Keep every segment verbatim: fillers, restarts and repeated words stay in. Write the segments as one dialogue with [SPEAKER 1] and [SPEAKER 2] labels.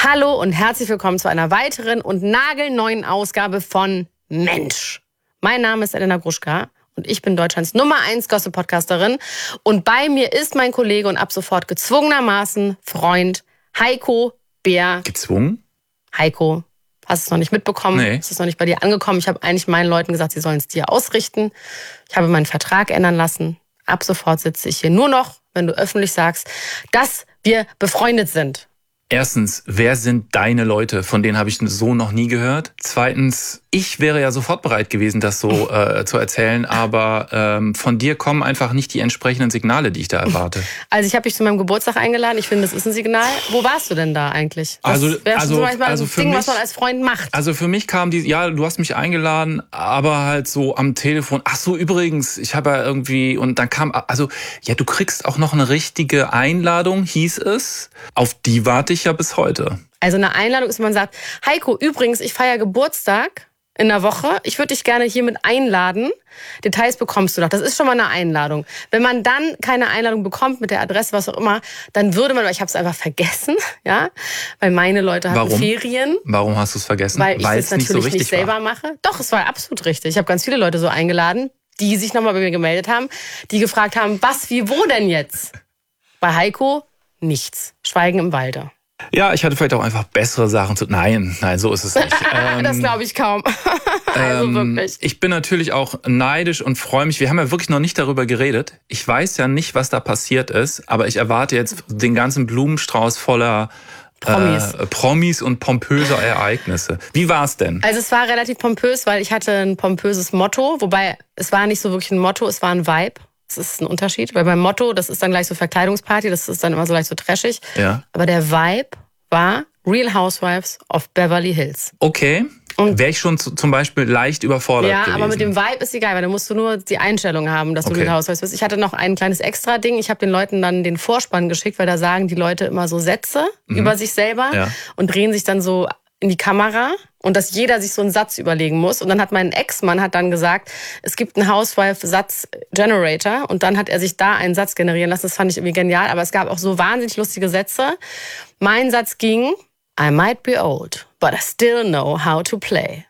[SPEAKER 1] Hallo und herzlich willkommen zu einer weiteren und nagelneuen Ausgabe von Mensch. Mein Name ist Elena Gruschka und ich bin Deutschlands Nummer eins Gossip-Podcasterin. Und bei mir ist mein Kollege und ab sofort gezwungenermaßen Freund Heiko Bär.
[SPEAKER 2] Gezwungen?
[SPEAKER 1] Heiko, hast du es noch nicht mitbekommen?
[SPEAKER 2] Nee.
[SPEAKER 1] Es ist noch nicht bei dir angekommen. Ich habe eigentlich meinen Leuten gesagt, sie sollen es dir ausrichten. Ich habe meinen Vertrag ändern lassen. Ab sofort sitze ich hier nur noch, wenn du öffentlich sagst, dass wir befreundet sind.
[SPEAKER 2] Erstens, wer sind deine Leute? Von denen habe ich so noch nie gehört. Zweitens, ich wäre ja sofort bereit gewesen, das so äh, zu erzählen, aber ähm, von dir kommen einfach nicht die entsprechenden Signale, die ich da erwarte.
[SPEAKER 1] Also ich habe dich zu meinem Geburtstag eingeladen. Ich finde, das ist ein Signal. Wo warst du denn da eigentlich? Das
[SPEAKER 2] also
[SPEAKER 1] wäre
[SPEAKER 2] also,
[SPEAKER 1] zum Beispiel
[SPEAKER 2] also
[SPEAKER 1] ein
[SPEAKER 2] für
[SPEAKER 1] Ding,
[SPEAKER 2] mich,
[SPEAKER 1] was man als Freund macht.
[SPEAKER 2] Also für mich kam die, ja, du hast mich eingeladen, aber halt so am Telefon. Ach so, übrigens, ich habe ja irgendwie, und dann kam, also ja, du kriegst auch noch eine richtige Einladung, hieß es. Auf die warte ich ja bis heute.
[SPEAKER 1] Also eine Einladung ist, wenn man sagt, Heiko, übrigens, ich feiere Geburtstag in der Woche. Ich würde dich gerne hiermit einladen. Details bekommst du noch. Das ist schon mal eine Einladung. Wenn man dann keine Einladung bekommt mit der Adresse, was auch immer, dann würde man, ich habe es einfach vergessen, ja, weil meine Leute hatten
[SPEAKER 2] Warum?
[SPEAKER 1] Ferien.
[SPEAKER 2] Warum hast du es vergessen?
[SPEAKER 1] Weil ich
[SPEAKER 2] Weil
[SPEAKER 1] das
[SPEAKER 2] es nicht
[SPEAKER 1] natürlich
[SPEAKER 2] so richtig
[SPEAKER 1] nicht selber
[SPEAKER 2] war.
[SPEAKER 1] mache. Doch, es war absolut richtig. Ich habe ganz viele Leute so eingeladen, die sich nochmal bei mir gemeldet haben, die gefragt haben, was, wie, wo denn jetzt? Bei Heiko nichts. Schweigen im Walde.
[SPEAKER 2] Ja, ich hatte vielleicht auch einfach bessere Sachen zu... Nein, nein, so ist es nicht.
[SPEAKER 1] ähm, das glaube ich kaum. also
[SPEAKER 2] ähm,
[SPEAKER 1] wirklich.
[SPEAKER 2] Ich bin natürlich auch neidisch und freue mich. Wir haben ja wirklich noch nicht darüber geredet. Ich weiß ja nicht, was da passiert ist, aber ich erwarte jetzt den ganzen Blumenstrauß voller
[SPEAKER 1] Promis.
[SPEAKER 2] Äh, Promis und pompöser Ereignisse. Wie war es denn?
[SPEAKER 1] Also es war relativ pompös, weil ich hatte ein pompöses Motto, wobei es war nicht so wirklich ein Motto, es war ein Vibe. Das ist ein Unterschied, weil beim Motto, das ist dann gleich so Verkleidungsparty, das ist dann immer so gleich so trashig.
[SPEAKER 2] Ja.
[SPEAKER 1] Aber der Vibe war Real Housewives of Beverly Hills.
[SPEAKER 2] Okay. Wäre ich schon zu, zum Beispiel leicht überfordert
[SPEAKER 1] ja,
[SPEAKER 2] gewesen.
[SPEAKER 1] Ja, aber mit dem Vibe ist egal, weil da musst du nur die Einstellung haben, dass du
[SPEAKER 2] okay.
[SPEAKER 1] Real Housewives bist. Ich hatte noch ein kleines Extra-Ding. Ich habe den Leuten dann den Vorspann geschickt, weil da sagen die Leute immer so Sätze mhm. über sich selber
[SPEAKER 2] ja.
[SPEAKER 1] und drehen sich dann so in die Kamera und dass jeder sich so einen Satz überlegen muss. Und dann hat mein Ex-Mann hat dann gesagt, es gibt einen Housewife-Satz-Generator und dann hat er sich da einen Satz generieren lassen. Das fand ich irgendwie genial, aber es gab auch so wahnsinnig lustige Sätze. Mein Satz ging, I might be old, but I still know how to play.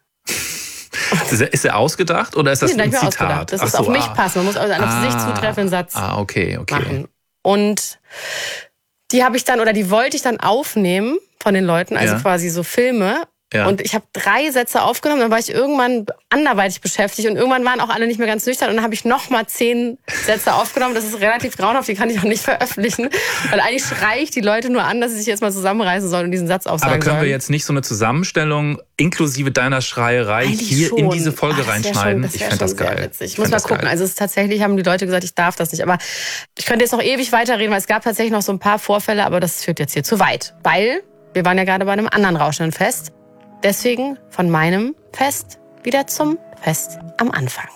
[SPEAKER 2] Ist er ausgedacht oder ist das
[SPEAKER 1] nee,
[SPEAKER 2] ein Zitat?
[SPEAKER 1] Ausgedacht. Das
[SPEAKER 2] Ach
[SPEAKER 1] ist
[SPEAKER 2] so,
[SPEAKER 1] auf mich
[SPEAKER 2] ah.
[SPEAKER 1] passen. Man muss also einen
[SPEAKER 2] ah,
[SPEAKER 1] auf sich zutreffenden Satz
[SPEAKER 2] ah, okay, okay.
[SPEAKER 1] machen. Und die habe ich dann, oder die wollte ich dann aufnehmen von den Leuten, also
[SPEAKER 2] ja.
[SPEAKER 1] quasi so Filme.
[SPEAKER 2] Ja.
[SPEAKER 1] Und ich habe drei Sätze aufgenommen, dann war ich irgendwann anderweitig beschäftigt und irgendwann waren auch alle nicht mehr ganz nüchtern und dann habe ich nochmal zehn Sätze aufgenommen. Das ist relativ grauenhaft, die kann ich auch nicht veröffentlichen, weil eigentlich schreie ich die Leute nur an, dass sie sich jetzt mal zusammenreißen sollen und diesen Satz aufsagen sollen.
[SPEAKER 2] Aber können wir jetzt nicht so eine Zusammenstellung inklusive deiner Schreierei
[SPEAKER 1] eigentlich
[SPEAKER 2] hier
[SPEAKER 1] schon.
[SPEAKER 2] in diese Folge
[SPEAKER 1] Ach, das
[SPEAKER 2] reinschneiden?
[SPEAKER 1] Schon, das
[SPEAKER 2] ich fände das geil.
[SPEAKER 1] Witzig. Ich muss mal gucken. Geil. Also es ist tatsächlich haben die Leute gesagt, ich darf das nicht. Aber ich könnte jetzt noch ewig weiterreden, weil es gab tatsächlich noch so ein paar Vorfälle, aber das führt jetzt hier zu weit. Weil wir waren ja gerade bei einem anderen rauschenden Fest. Deswegen von meinem Fest wieder zum Fest am Anfang.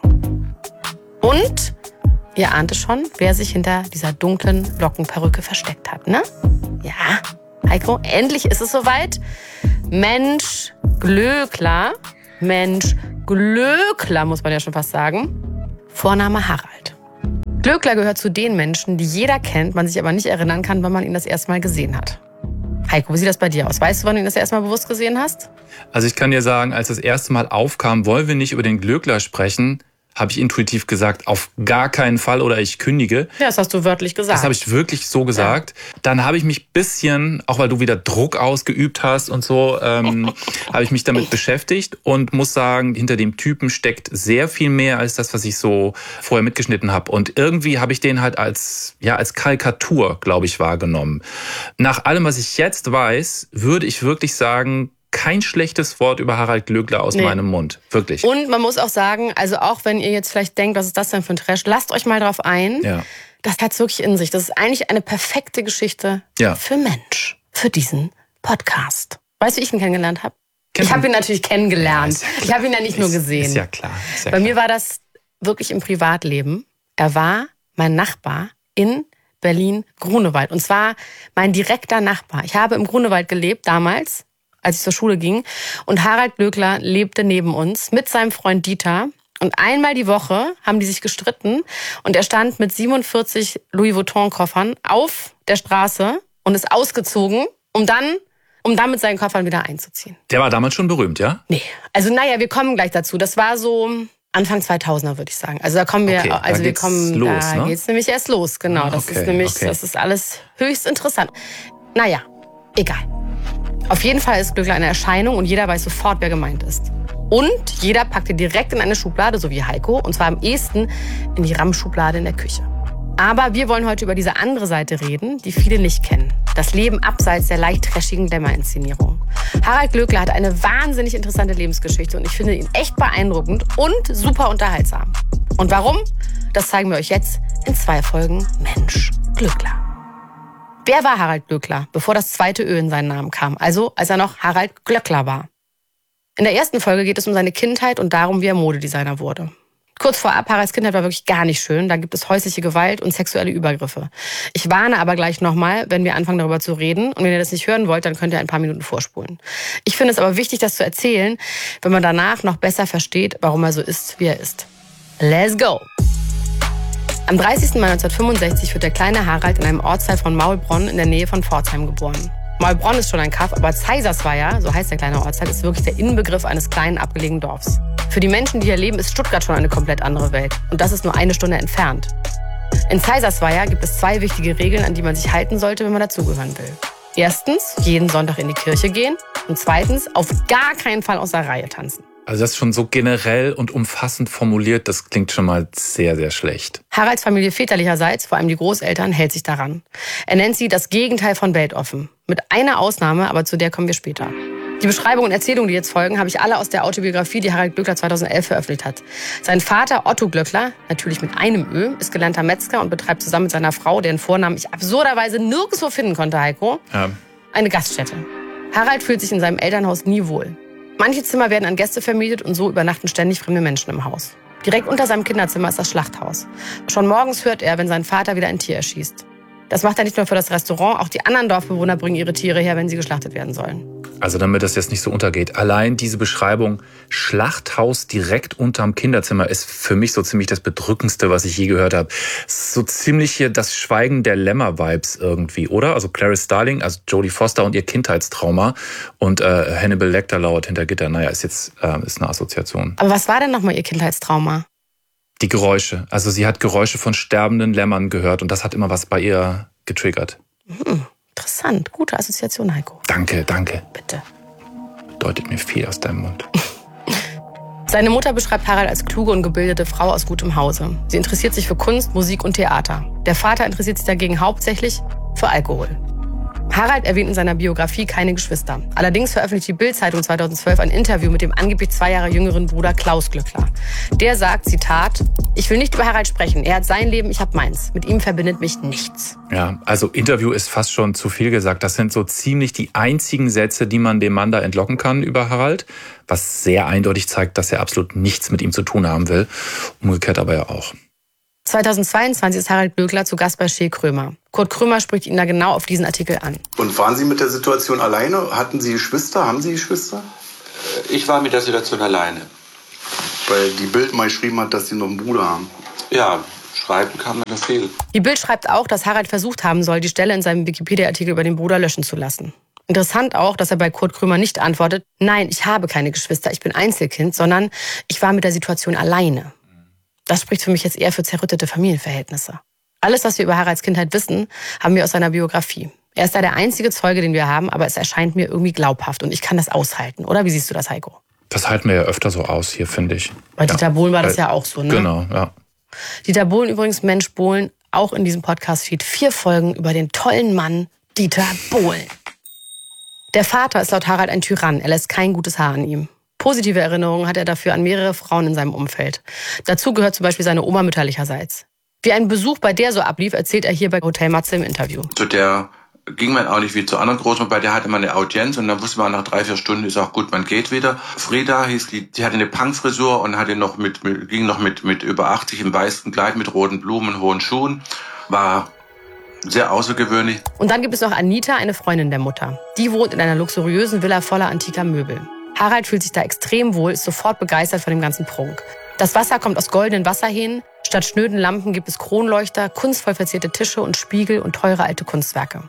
[SPEAKER 1] Und ihr ahnt es schon, wer sich hinter dieser dunklen Lockenperücke versteckt hat, ne? Ja, Heiko, endlich ist es soweit. Mensch Glöckler, Mensch Glöckler, muss man ja schon fast sagen. Vorname Harald. Glöckler gehört zu den Menschen, die jeder kennt, man sich aber nicht erinnern kann, wann man ihn das erste Mal gesehen hat. Heiko, wie sieht das bei dir aus? Weißt du, wann du ihn das erste Mal bewusst gesehen hast?
[SPEAKER 2] Also ich kann dir sagen, als das erste Mal aufkam, wollen wir nicht über den Glöckler sprechen, habe ich intuitiv gesagt, auf gar keinen Fall oder ich kündige.
[SPEAKER 1] Ja, das hast du wörtlich gesagt.
[SPEAKER 2] Das habe ich wirklich so gesagt. Ja. Dann habe ich mich ein bisschen, auch weil du wieder Druck ausgeübt hast und so, ähm, habe ich mich damit beschäftigt und muss sagen, hinter dem Typen steckt sehr viel mehr als das, was ich so vorher mitgeschnitten habe. Und irgendwie habe ich den halt als, ja, als Karikatur, glaube ich, wahrgenommen. Nach allem, was ich jetzt weiß, würde ich wirklich sagen, kein schlechtes Wort über Harald Glöckler aus nee. meinem Mund. Wirklich.
[SPEAKER 1] Und man muss auch sagen, also auch wenn ihr jetzt vielleicht denkt, was ist das denn für ein Trash, lasst euch mal drauf ein.
[SPEAKER 2] Ja.
[SPEAKER 1] Das hat es wirklich in sich. Das ist eigentlich eine perfekte Geschichte
[SPEAKER 2] ja.
[SPEAKER 1] für Mensch, für diesen Podcast. Weißt du, wie ich ihn kennengelernt habe?
[SPEAKER 2] Kennt
[SPEAKER 1] ich habe ihn natürlich kennengelernt.
[SPEAKER 2] Ja, ja
[SPEAKER 1] ich habe ihn ja nicht
[SPEAKER 2] ist,
[SPEAKER 1] nur gesehen.
[SPEAKER 2] Ist ja klar. Ist ja
[SPEAKER 1] Bei
[SPEAKER 2] klar.
[SPEAKER 1] mir war das wirklich im Privatleben. Er war mein Nachbar in Berlin-Grunewald. Und zwar mein direkter Nachbar. Ich habe im Grunewald gelebt damals, als ich zur Schule ging. Und Harald Glöckler lebte neben uns mit seinem Freund Dieter. Und einmal die Woche haben die sich gestritten. Und er stand mit siebenundvierzig Louis Vuitton-Koffern auf der Straße und ist ausgezogen, um dann um dann mit seinen Koffern wieder einzuziehen.
[SPEAKER 2] Der war damals schon berühmt, ja?
[SPEAKER 1] Nee, also naja, wir kommen gleich dazu. Das war so Anfang zweitausender, würde ich sagen. Also da kommen wir,
[SPEAKER 2] okay,
[SPEAKER 1] also wir kommen,
[SPEAKER 2] los,
[SPEAKER 1] da
[SPEAKER 2] ne?
[SPEAKER 1] geht's nämlich erst los, genau.
[SPEAKER 2] Ah,
[SPEAKER 1] das
[SPEAKER 2] okay,
[SPEAKER 1] ist nämlich,
[SPEAKER 2] okay.
[SPEAKER 1] das ist alles höchst interessant. Naja, egal. Auf jeden Fall ist Glöckler eine Erscheinung und jeder weiß sofort, wer gemeint ist. Und jeder packt ihn direkt in eine Schublade, so wie Heiko, und zwar am ehesten in die Rammschublade in der Küche. Aber wir wollen heute über diese andere Seite reden, die viele nicht kennen. Das Leben abseits der leicht trashigen Dämmerinszenierung. Harald Glöckler hat eine wahnsinnig interessante Lebensgeschichte und ich finde ihn echt beeindruckend und super unterhaltsam. Und warum? Das zeigen wir euch jetzt in zwei Folgen Mensch Glöckler. Wer war Harald Glöckler, bevor das zweite Ö in seinen Namen kam? Also als er noch Harald Glöckler war. In der ersten Folge geht es um seine Kindheit und darum, wie er Modedesigner wurde. Kurz vorab, Haralds Kindheit war wirklich gar nicht schön. Da gibt es häusliche Gewalt und sexuelle Übergriffe. Ich warne aber gleich nochmal, wenn wir anfangen darüber zu reden. Und wenn ihr das nicht hören wollt, dann könnt ihr ein paar Minuten vorspulen. Ich finde es aber wichtig, das zu erzählen, wenn man danach noch besser versteht, warum er so ist, wie er ist. Let's go! Am dreißigsten Mai neunzehnhundertfünfundsechzig wird der kleine Harald in einem Ortsteil von Maulbronn in der Nähe von Pforzheim geboren. Maulbronn ist schon ein Kaff, aber Zeisersweier, so heißt der kleine Ortsteil, ist wirklich der Inbegriff eines kleinen, abgelegenen Dorfs. Für die Menschen, die hier leben, ist Stuttgart schon eine komplett andere Welt. Und das ist nur eine Stunde entfernt. In Zeisersweier gibt es zwei wichtige Regeln, an die man sich halten sollte, wenn man dazugehören will. Erstens, jeden Sonntag in die Kirche gehen. Und zweitens, auf gar keinen Fall aus der Reihe tanzen.
[SPEAKER 2] Also das ist schon so generell und umfassend formuliert, das klingt schon mal sehr, sehr schlecht.
[SPEAKER 1] Haralds Familie väterlicherseits, vor allem die Großeltern, hält sich daran. Er nennt sie das Gegenteil von weltoffen. Mit einer Ausnahme, aber zu der kommen wir später. Die Beschreibungen und Erzählungen, die jetzt folgen, habe ich alle aus der Autobiografie, die Harald Glöckler zweitausendelf veröffentlicht hat. Sein Vater Otto Glöckler, natürlich mit einem Ö, ist gelernter Metzger und betreibt zusammen mit seiner Frau, deren Vornamen ich absurderweise nirgendwo finden konnte, Heiko,
[SPEAKER 2] Ja.
[SPEAKER 1] eine Gaststätte. Harald fühlt sich in seinem Elternhaus nie wohl. Manche Zimmer werden an Gäste vermietet und so übernachten ständig fremde Menschen im Haus. Direkt unter seinem Kinderzimmer ist das Schlachthaus. Schon morgens hört er, wenn sein Vater wieder ein Tier erschießt. Das macht er nicht nur für das Restaurant, auch die anderen Dorfbewohner bringen ihre Tiere her, wenn sie geschlachtet werden sollen.
[SPEAKER 2] Also damit das jetzt nicht so untergeht. Allein diese Beschreibung, Schlachthaus direkt unterm Kinderzimmer, ist für mich so ziemlich das Bedrückendste, was ich je gehört habe. So ziemlich hier das Schweigen der Lämmer-Vibes irgendwie, oder? Also Clarice Starling, also Jodie Foster und ihr Kindheitstrauma und äh, Hannibal Lecter lauert hinter Gitter. Naja, ist jetzt äh, ist eine Assoziation.
[SPEAKER 1] Aber was war denn nochmal ihr Kindheitstrauma?
[SPEAKER 2] Die Geräusche. Also sie hat Geräusche von sterbenden Lämmern gehört und das hat immer was bei ihr getriggert.
[SPEAKER 1] Hm, interessant. Gute Assoziation, Heiko.
[SPEAKER 2] Danke, danke.
[SPEAKER 1] Bitte.
[SPEAKER 2] Bedeutet mir viel aus deinem Mund.
[SPEAKER 1] Seine Mutter beschreibt Harald als kluge und gebildete Frau aus gutem Hause. Sie interessiert sich für Kunst, Musik und Theater. Der Vater interessiert sich dagegen hauptsächlich für Alkohol. Harald erwähnt in seiner Biografie keine Geschwister. Allerdings veröffentlicht die Bild-Zeitung zweitausendzwölf ein Interview mit dem angeblich zwei Jahre jüngeren Bruder Klaus Glöckler. Der sagt, Zitat, ich will nicht über Harald sprechen. Er hat sein Leben, ich habe meins. Mit ihm verbindet mich nichts.
[SPEAKER 2] Ja, also Interview ist fast schon zu viel gesagt. Das sind so ziemlich die einzigen Sätze, die man dem Mann da entlocken kann über Harald. Was sehr eindeutig zeigt, dass er absolut nichts mit ihm zu tun haben will. Umgekehrt aber ja auch.
[SPEAKER 1] zweitausendzweiundzwanzig ist Harald Glöckler zu Gast bei Shea Krömer. Kurt Krömer spricht ihn da genau auf diesen Artikel an.
[SPEAKER 3] Und waren Sie mit der Situation alleine? Hatten Sie Geschwister? Haben Sie Geschwister?
[SPEAKER 4] Ich war mit der Situation alleine.
[SPEAKER 3] Weil die Bild mal geschrieben hat, dass Sie noch einen Bruder haben.
[SPEAKER 4] Ja, schreiben kann man da viel.
[SPEAKER 1] Die Bild schreibt auch, dass Harald versucht haben soll, die Stelle in seinem Wikipedia-Artikel über den Bruder löschen zu lassen. Interessant auch, dass er bei Kurt Krömer nicht antwortet, nein, ich habe keine Geschwister, ich bin Einzelkind, sondern ich war mit der Situation alleine. Das spricht für mich jetzt eher für zerrüttete Familienverhältnisse. Alles, was wir über Haralds Kindheit wissen, haben wir aus seiner Biografie. Er ist da der einzige Zeuge, den wir haben, aber es erscheint mir irgendwie glaubhaft und ich kann das aushalten. Oder wie siehst du das, Heiko?
[SPEAKER 2] Das halten wir ja öfter so aus hier, finde ich.
[SPEAKER 1] Bei
[SPEAKER 2] ja.
[SPEAKER 1] Dieter Bohlen war das ja auch so, ne?
[SPEAKER 2] Genau, ja.
[SPEAKER 1] Dieter Bohlen übrigens, Mensch Bohlen, auch in diesem Podcast-Feed vier Folgen über den tollen Mann Dieter Bohlen. Der Vater ist laut Harald ein Tyrann, er lässt kein gutes Haar an ihm. Positive Erinnerungen hat er dafür an mehrere Frauen in seinem Umfeld. Dazu gehört zum Beispiel seine Oma mütterlicherseits. Wie ein Besuch bei der so ablief, erzählt er hier bei Hotel Matze im Interview.
[SPEAKER 4] Zu der ging man auch nicht wie zu anderen Großmutter, bei der hatte man eine Audienz und dann wusste man, nach drei, vier Stunden ist auch gut, man geht wieder. Frieda hieß die, die hatte eine Punkfrisur und hatte noch mit, mit ging noch mit, mit über achtzig im weißen Kleid mit roten Blumen und hohen Schuhen. War sehr außergewöhnlich.
[SPEAKER 1] Und dann gibt es noch Anita, eine Freundin der Mutter. Die wohnt in einer luxuriösen Villa voller antiker Möbel. Harald fühlt sich da extrem wohl, ist sofort begeistert von dem ganzen Prunk. Das Wasser kommt aus goldenen Wasserhähnen. Statt schnöden Lampen gibt es Kronleuchter, kunstvoll verzierte Tische und Spiegel und teure alte Kunstwerke.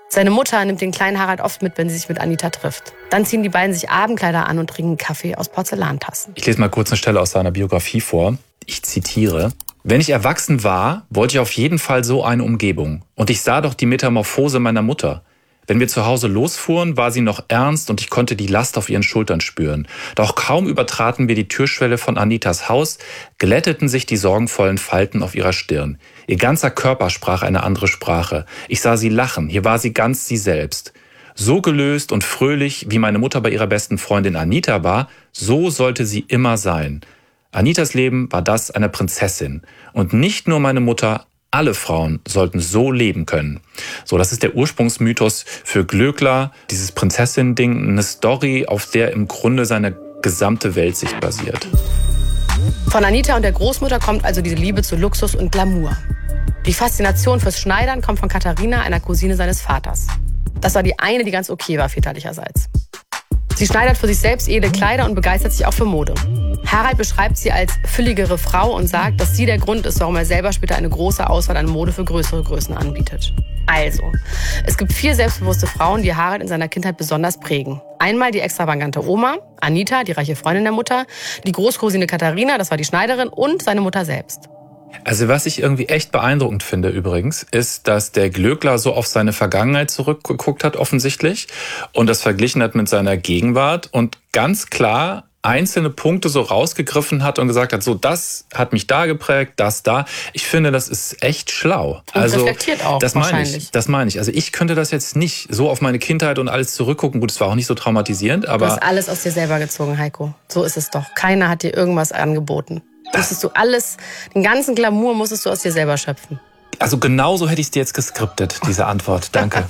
[SPEAKER 1] Seine Mutter nimmt den kleinen Harald oft mit, wenn sie sich mit Anita trifft. Dann ziehen die beiden sich Abendkleider an und trinken Kaffee aus Porzellantassen.
[SPEAKER 2] Ich lese mal kurz eine Stelle aus seiner Biografie vor. Ich zitiere: Wenn ich erwachsen war, wollte ich auf jeden Fall so eine Umgebung. Und ich sah doch die Metamorphose meiner Mutter. Wenn wir zu Hause losfuhren, war sie noch ernst und ich konnte die Last auf ihren Schultern spüren. Doch kaum übertraten wir die Türschwelle von Anitas Haus, glätteten sich die sorgenvollen Falten auf ihrer Stirn. Ihr ganzer Körper sprach eine andere Sprache. Ich sah sie lachen, hier war sie ganz sie selbst. So gelöst und fröhlich, wie meine Mutter bei ihrer besten Freundin Anita war, so sollte sie immer sein. Anitas Leben war das einer Prinzessin. Und nicht nur meine Mutter, alle Frauen sollten so leben können. So, das ist der Ursprungsmythos für Glöckler, dieses Prinzessin-Ding, eine Story, auf der im Grunde seine gesamte Weltsicht basiert.
[SPEAKER 1] Von Anita und der Großmutter kommt also diese Liebe zu Luxus und Glamour. Die Faszination fürs Schneidern kommt von Katharina, einer Cousine seines Vaters. Das war die eine, die ganz okay war, väterlicherseits. Sie schneidert für sich selbst edle Kleider und begeistert sich auch für Mode. Harald beschreibt sie als fülligere Frau und sagt, dass sie der Grund ist, warum er selber später eine große Auswahl an Mode für größere Größen anbietet. Also, es gibt vier selbstbewusste Frauen, die Harald in seiner Kindheit besonders prägen. Einmal die extravagante Oma, Anita, die reiche Freundin der Mutter, die Großcousine Katharina, das war die Schneiderin, und seine Mutter selbst.
[SPEAKER 2] Also was ich irgendwie echt beeindruckend finde übrigens, ist, dass der Glöckler so auf seine Vergangenheit zurückgeguckt hat offensichtlich und das verglichen hat mit seiner Gegenwart und ganz klar einzelne Punkte so rausgegriffen hat und gesagt hat, so das hat mich da geprägt, das da. Ich finde, das ist echt schlau.
[SPEAKER 1] Und
[SPEAKER 2] also
[SPEAKER 1] reflektiert auch
[SPEAKER 2] das meine
[SPEAKER 1] wahrscheinlich.
[SPEAKER 2] ich, das meine ich. Also ich könnte das jetzt nicht so auf meine Kindheit und alles zurückgucken. Gut, es war auch nicht so traumatisierend, aber
[SPEAKER 1] du hast alles aus dir selber gezogen, Heiko. So ist es doch. Keiner hat dir irgendwas angeboten. Musstest du alles, den ganzen Glamour musstest du aus dir selber schöpfen.
[SPEAKER 2] Also genauso hätte ich es dir jetzt geskriptet, diese Antwort. Danke.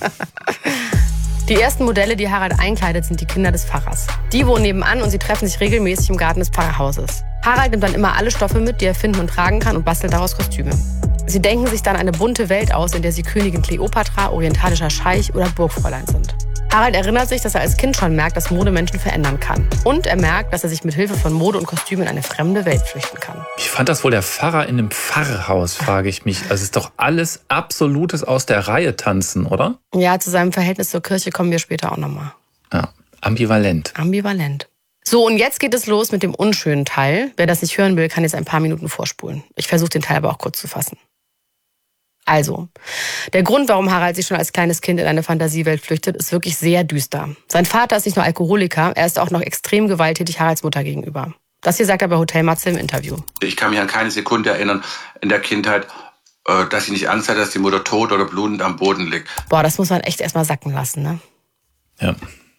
[SPEAKER 1] Die ersten Modelle, die Harald einkleidet, sind die Kinder des Pfarrers. Die wohnen nebenan und sie treffen sich regelmäßig im Garten des Pfarrerhauses. Harald nimmt dann immer alle Stoffe mit, die er finden und tragen kann, und bastelt daraus Kostüme. Sie denken sich dann eine bunte Welt aus, in der sie Königin Kleopatra, orientalischer Scheich oder Burgfräulein sind. Harald erinnert sich, dass er als Kind schon merkt, dass Mode Menschen verändern kann. Und er merkt, dass er sich mit Hilfe von Mode und Kostümen in eine fremde Welt flüchten kann.
[SPEAKER 2] Wie fand das wohl der Pfarrer in einem Pfarrhaus, frage ich mich. Also es ist doch alles Absolutes aus der Reihe tanzen, oder?
[SPEAKER 1] Ja, zu seinem Verhältnis zur Kirche kommen wir später auch nochmal.
[SPEAKER 2] Ja, ambivalent.
[SPEAKER 1] Ambivalent. So, und jetzt geht es los mit dem unschönen Teil. Wer das nicht hören will, kann jetzt ein paar Minuten vorspulen. Ich versuche den Teil aber auch kurz zu fassen. Also, der Grund, warum Harald sich schon als kleines Kind in eine Fantasiewelt flüchtet, ist wirklich sehr düster. Sein Vater ist nicht nur Alkoholiker, er ist auch noch extrem gewalttätig Haralds Mutter gegenüber. Das hier sagt er bei Hotel Matze im Interview.
[SPEAKER 4] Ich kann mich an keine Sekunde erinnern in der Kindheit, dass ich nicht Angst hatte, dass die Mutter tot oder blutend am Boden liegt.
[SPEAKER 1] Boah, das muss man echt erstmal sacken lassen, ne?
[SPEAKER 2] Ja.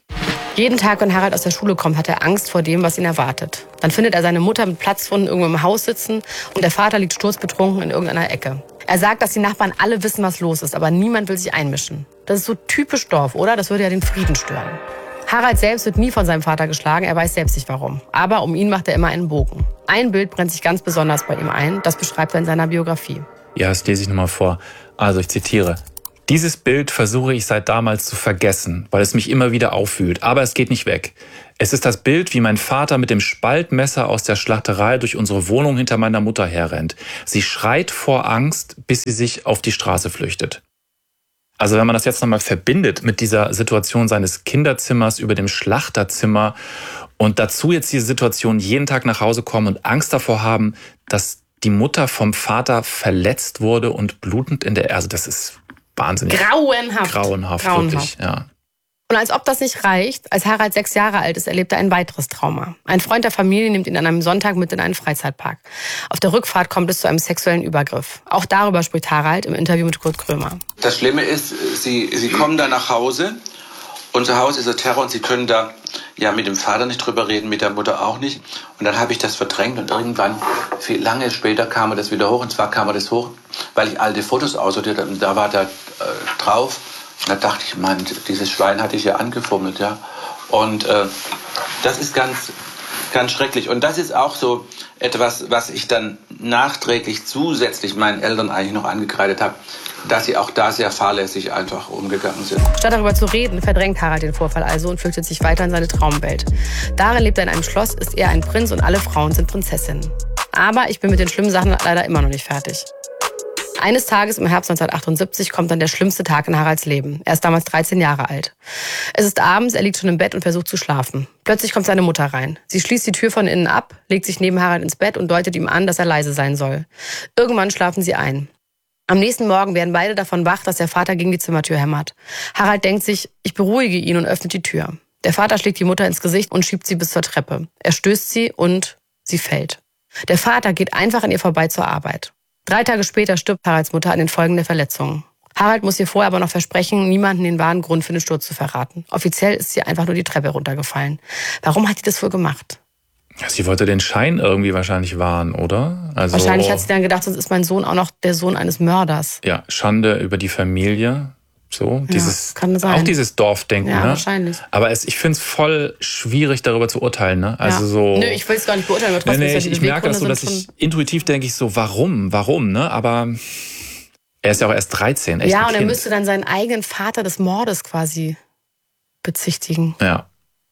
[SPEAKER 1] Jeden Tag, wenn Harald aus der Schule kommt, hat er Angst vor dem, was ihn erwartet. Dann findet er seine Mutter mit Platzwunden irgendwo im Haus sitzen und der Vater liegt sturzbetrunken in irgendeiner Ecke. Er sagt, dass die Nachbarn alle wissen, was los ist, aber niemand will sich einmischen. Das ist so typisch Dorf, oder? Das würde ja den Frieden stören. Harald selbst wird nie von seinem Vater geschlagen, er weiß selbst nicht warum. Aber um ihn macht er immer einen Bogen. Ein Bild brennt sich ganz besonders bei ihm ein, das beschreibt er in seiner Biografie.
[SPEAKER 2] Ja, das lese ich nochmal vor. Also ich zitiere. Dieses Bild versuche ich seit damals zu vergessen, weil es mich immer wieder aufwühlt. Aber es geht nicht weg. Es ist das Bild, wie mein Vater mit dem Spaltmesser aus der Schlachterei durch unsere Wohnung hinter meiner Mutter herrennt. Sie schreit vor Angst, bis sie sich auf die Straße flüchtet. Also wenn man das jetzt nochmal verbindet mit dieser Situation seines Kinderzimmers über dem Schlachterzimmer und dazu jetzt diese Situation jeden Tag nach Hause kommen und Angst davor haben, dass die Mutter vom Vater verletzt wurde und blutend in der... Also das ist... wahnsinnig.
[SPEAKER 1] Grauenhaft.
[SPEAKER 2] Grauenhaft,
[SPEAKER 1] Grauenhaft.
[SPEAKER 2] wirklich, ja.
[SPEAKER 1] Und als ob das nicht reicht, als Harald sechs Jahre alt ist, erlebt er ein weiteres Trauma. Ein Freund der Familie nimmt ihn an einem Sonntag mit in einen Freizeitpark. Auf der Rückfahrt kommt es zu einem sexuellen Übergriff. Auch darüber spricht Harald im Interview mit Kurt Krömer.
[SPEAKER 4] Das Schlimme ist, sie, sie kommen da nach Hause und zu Hause ist der Terror und sie können da ja mit dem Vater nicht drüber reden, mit der Mutter auch nicht. Und dann habe ich das verdrängt und irgendwann, viel lange später kam mir das wieder hoch. Und zwar kam mir das hoch, weil ich alte Fotos aussortiert habe und da war da äh, drauf. Und da dachte ich, Mann, dieses Schwein hatte ich ja angefummelt, ja. Und äh, das ist ganz, ganz schrecklich. Und das ist auch so etwas, was ich dann nachträglich zusätzlich meinen Eltern eigentlich noch angekreidet habe, dass sie auch da sehr fahrlässig einfach umgegangen sind.
[SPEAKER 1] Statt darüber zu reden, verdrängt Harald den Vorfall also und flüchtet sich weiter in seine Traumwelt. Darin lebt er in einem Schloss, ist er ein Prinz und alle Frauen sind Prinzessinnen. Aber ich bin mit den schlimmen Sachen leider immer noch nicht fertig. Eines Tages im Herbst neunzehnhundertachtundsiebzig kommt dann der schlimmste Tag in Haralds Leben. Er ist damals dreizehn Jahre alt. Es ist abends, er liegt schon im Bett und versucht zu schlafen. Plötzlich kommt seine Mutter rein. Sie schließt die Tür von innen ab, legt sich neben Harald ins Bett und deutet ihm an, dass er leise sein soll. Irgendwann schlafen sie ein. Am nächsten Morgen werden beide davon wach, dass der Vater gegen die Zimmertür hämmert. Harald denkt sich, ich beruhige ihn und öffnet die Tür. Der Vater schlägt die Mutter ins Gesicht und schiebt sie bis zur Treppe. Er stößt sie und sie fällt. Der Vater geht einfach an ihr vorbei zur Arbeit. Drei Tage später stirbt Haralds Mutter an den Folgen der Verletzungen. Harald muss ihr vorher aber noch versprechen, niemanden den wahren Grund für den Sturz zu verraten. Offiziell ist sie einfach nur die Treppe runtergefallen. Warum hat sie das wohl gemacht?
[SPEAKER 2] Sie wollte den Schein irgendwie wahrscheinlich wahren, oder? Also,
[SPEAKER 1] wahrscheinlich hat sie dann gedacht, sonst ist mein Sohn auch noch der Sohn eines Mörders.
[SPEAKER 2] Ja, Schande über die Familie. So, dieses,
[SPEAKER 1] ja, kann sein.
[SPEAKER 2] Auch dieses Dorfdenken,
[SPEAKER 1] ja,
[SPEAKER 2] ne?
[SPEAKER 1] wahrscheinlich.
[SPEAKER 2] Aber es, ich finde es voll schwierig, darüber zu urteilen, ne? Also
[SPEAKER 1] ja.
[SPEAKER 2] so.
[SPEAKER 1] Nö, ich will es gar nicht beurteilen, aber trotzdem
[SPEAKER 2] nee, nee,
[SPEAKER 1] ist ja die
[SPEAKER 2] ich, ich merke das so, dass ich intuitiv denke ich so, warum, warum, ne? Aber er ist ja auch erst dreizehn, echt
[SPEAKER 1] ja,
[SPEAKER 2] ein
[SPEAKER 1] und er
[SPEAKER 2] Kind.
[SPEAKER 1] müsste dann seinen eigenen Vater des Mordes quasi bezichtigen.
[SPEAKER 2] Ja.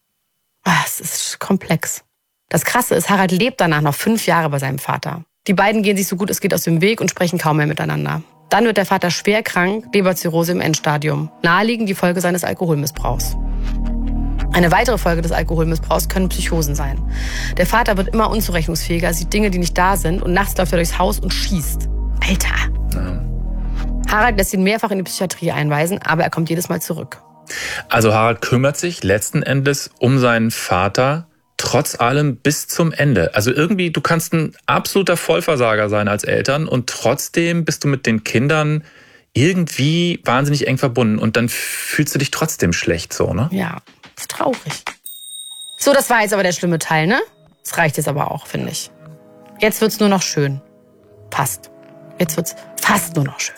[SPEAKER 1] Es ist komplex. Das Krasse ist, Harald lebt danach noch fünf Jahre bei seinem Vater. Die beiden gehen sich so gut es geht aus dem Weg und sprechen kaum mehr miteinander. Dann wird der Vater schwer krank, Leberzirrhose im Endstadium. Naheliegend die Folge seines Alkoholmissbrauchs. Eine weitere Folge des Alkoholmissbrauchs können Psychosen sein. Der Vater wird immer unzurechnungsfähiger, sieht Dinge, die nicht da sind und nachts läuft er durchs Haus und schießt. Alter!
[SPEAKER 2] Ja.
[SPEAKER 1] Harald lässt ihn mehrfach in die Psychiatrie einweisen, aber er kommt jedes Mal zurück.
[SPEAKER 2] Also Harald kümmert sich letzten Endes um seinen Vater, trotz allem bis zum Ende. Also irgendwie, du kannst ein absoluter Vollversager sein als Eltern und trotzdem bist du mit den Kindern irgendwie wahnsinnig eng verbunden und dann fühlst du dich trotzdem schlecht so, ne?
[SPEAKER 1] Ja, ist traurig. So, das war jetzt aber der schlimme Teil, ne? Das reicht jetzt aber auch, finde ich. Jetzt wird's nur noch schön. Fast. Jetzt wird's fast nur noch schön.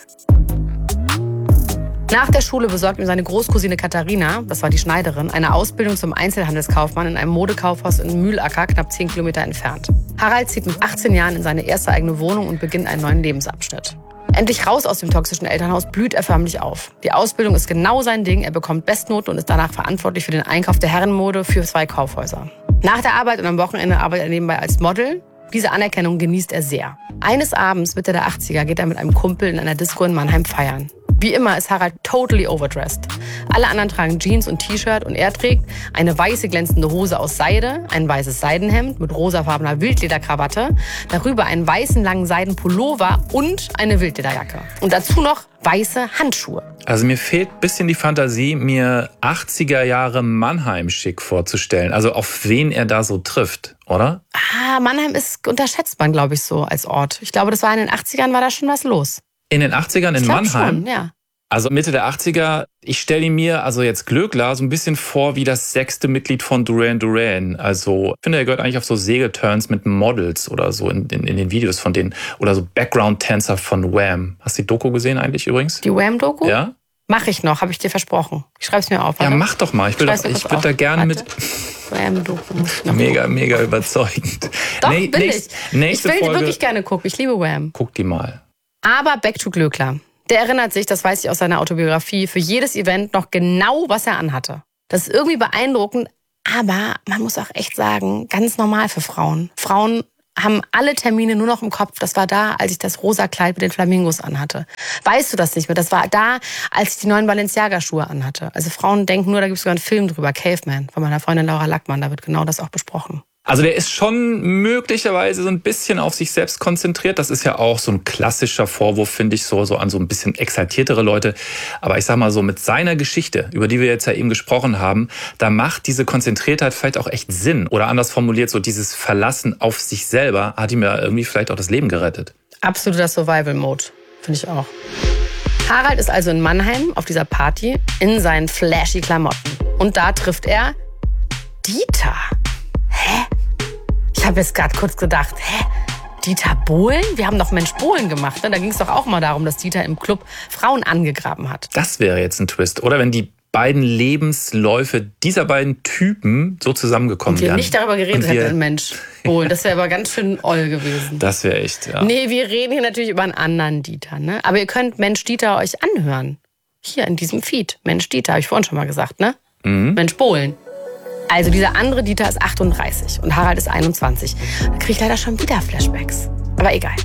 [SPEAKER 1] Nach der Schule besorgt ihm seine Großcousine Katharina, das war die Schneiderin, eine Ausbildung zum Einzelhandelskaufmann in einem Modekaufhaus in Mühlacker, knapp zehn Kilometer entfernt. Harald zieht mit achtzehn Jahren in seine erste eigene Wohnung und beginnt einen neuen Lebensabschnitt. Endlich raus aus dem toxischen Elternhaus blüht er förmlich auf. Die Ausbildung ist genau sein Ding, er bekommt Bestnoten und ist danach verantwortlich für den Einkauf der Herrenmode für zwei Kaufhäuser. Nach der Arbeit und am Wochenende arbeitet er nebenbei als Model. Diese Anerkennung genießt er sehr. Eines Abends, Mitte der achtziger, geht er mit einem Kumpel in einer Disco in Mannheim feiern. Wie immer ist Harald totally overdressed. Alle anderen tragen Jeans und T-Shirt und er trägt eine weiße glänzende Hose aus Seide, ein weißes Seidenhemd mit rosafarbener Wildlederkrawatte, darüber einen weißen langen Seidenpullover und eine Wildlederjacke. Und dazu noch weiße Handschuhe.
[SPEAKER 2] Also mir fehlt ein bisschen die Fantasie, mir achtziger Jahre Mannheim schick vorzustellen. Also auf wen er da so trifft, oder?
[SPEAKER 1] Ah, Mannheim ist unterschätzt man, glaube ich, so als Ort. Ich glaube, das war in den achtzigern, war da schon was los.
[SPEAKER 2] In den achtzigern in
[SPEAKER 1] ich glaub
[SPEAKER 2] Mannheim?
[SPEAKER 1] Schon, ja.
[SPEAKER 2] Also Mitte der achtziger, ich stelle ihn mir, also jetzt Glöckler, so ein bisschen vor wie das sechste Mitglied von Duran Duran. Also ich finde, er gehört eigentlich auf so Segelturns mit Models oder so in, in, in den Videos von denen. Oder so Background-Tänzer von Wham. Hast du die Doku gesehen eigentlich übrigens?
[SPEAKER 1] Die Wham-Doku?
[SPEAKER 2] Ja.
[SPEAKER 1] Mach ich noch, habe ich dir versprochen. Ich schreib's mir auf.
[SPEAKER 2] Ja, mach doch mal. Ich, will doch, ich würde da gerne mit...
[SPEAKER 1] Wham-Doku.
[SPEAKER 2] Mega, mega überzeugend.
[SPEAKER 1] Doch,
[SPEAKER 2] nee,
[SPEAKER 1] will
[SPEAKER 2] nächst,
[SPEAKER 1] ich.
[SPEAKER 2] Nächste
[SPEAKER 1] ich will
[SPEAKER 2] Folge,
[SPEAKER 1] die wirklich gerne gucken. Ich liebe Wham.
[SPEAKER 2] Guck die mal.
[SPEAKER 1] Aber back to Glöckler. Der erinnert sich, das weiß ich aus seiner Autobiografie, für jedes Event noch genau, was er anhatte. Das ist irgendwie beeindruckend, aber man muss auch echt sagen, ganz normal für Frauen. Frauen haben alle Termine nur noch im Kopf. Das war da, als ich das rosa Kleid mit den Flamingos anhatte. Weißt du das nicht mehr? Das war da, als ich die neuen Balenciaga-Schuhe anhatte. Also Frauen denken nur, da gibt es sogar einen Film drüber, Caveman, von meiner Freundin Laura Lackmann. Da wird genau das auch besprochen.
[SPEAKER 2] Also der ist schon möglicherweise so ein bisschen auf sich selbst konzentriert. Das ist ja auch so ein klassischer Vorwurf, finde ich, so, so an so ein bisschen exaltiertere Leute. Aber ich sag mal so, mit seiner Geschichte, über die wir jetzt ja eben gesprochen haben, da macht diese Konzentriertheit vielleicht auch echt Sinn. Oder anders formuliert, so dieses Verlassen auf sich selber hat ihm ja irgendwie vielleicht auch das Leben gerettet.
[SPEAKER 1] Absoluter Survival-Mode, finde ich auch. Harald ist also in Mannheim auf dieser Party in seinen flashy Klamotten. Und da trifft er Dieter. Hä? Ich habe jetzt gerade kurz gedacht, hä? Dieter Bohlen? Wir haben doch Mensch Bohlen gemacht. Ne? Da ging es doch auch mal darum, dass Dieter im Club Frauen angegraben hat.
[SPEAKER 2] Das wäre jetzt ein Twist. Oder wenn die beiden Lebensläufe dieser beiden Typen so zusammengekommen
[SPEAKER 1] Und wir
[SPEAKER 2] wären.
[SPEAKER 1] nicht darüber geredet
[SPEAKER 2] wir,
[SPEAKER 1] hätten, Mensch Bohlen. Das wäre aber ganz schön oll gewesen.
[SPEAKER 2] Das wäre echt, ja.
[SPEAKER 1] Nee, wir reden hier natürlich über einen anderen Dieter. Ne? Aber ihr könnt Mensch Dieter euch anhören. Hier in diesem Feed. Mensch Dieter, habe ich vorhin schon mal gesagt, ne?
[SPEAKER 2] Mhm.
[SPEAKER 1] Mensch Bohlen. Also dieser andere Dieter ist achtunddreißig und Harald ist einundzwanzig. Da kriege ich leider schon wieder Flashbacks. Aber egal.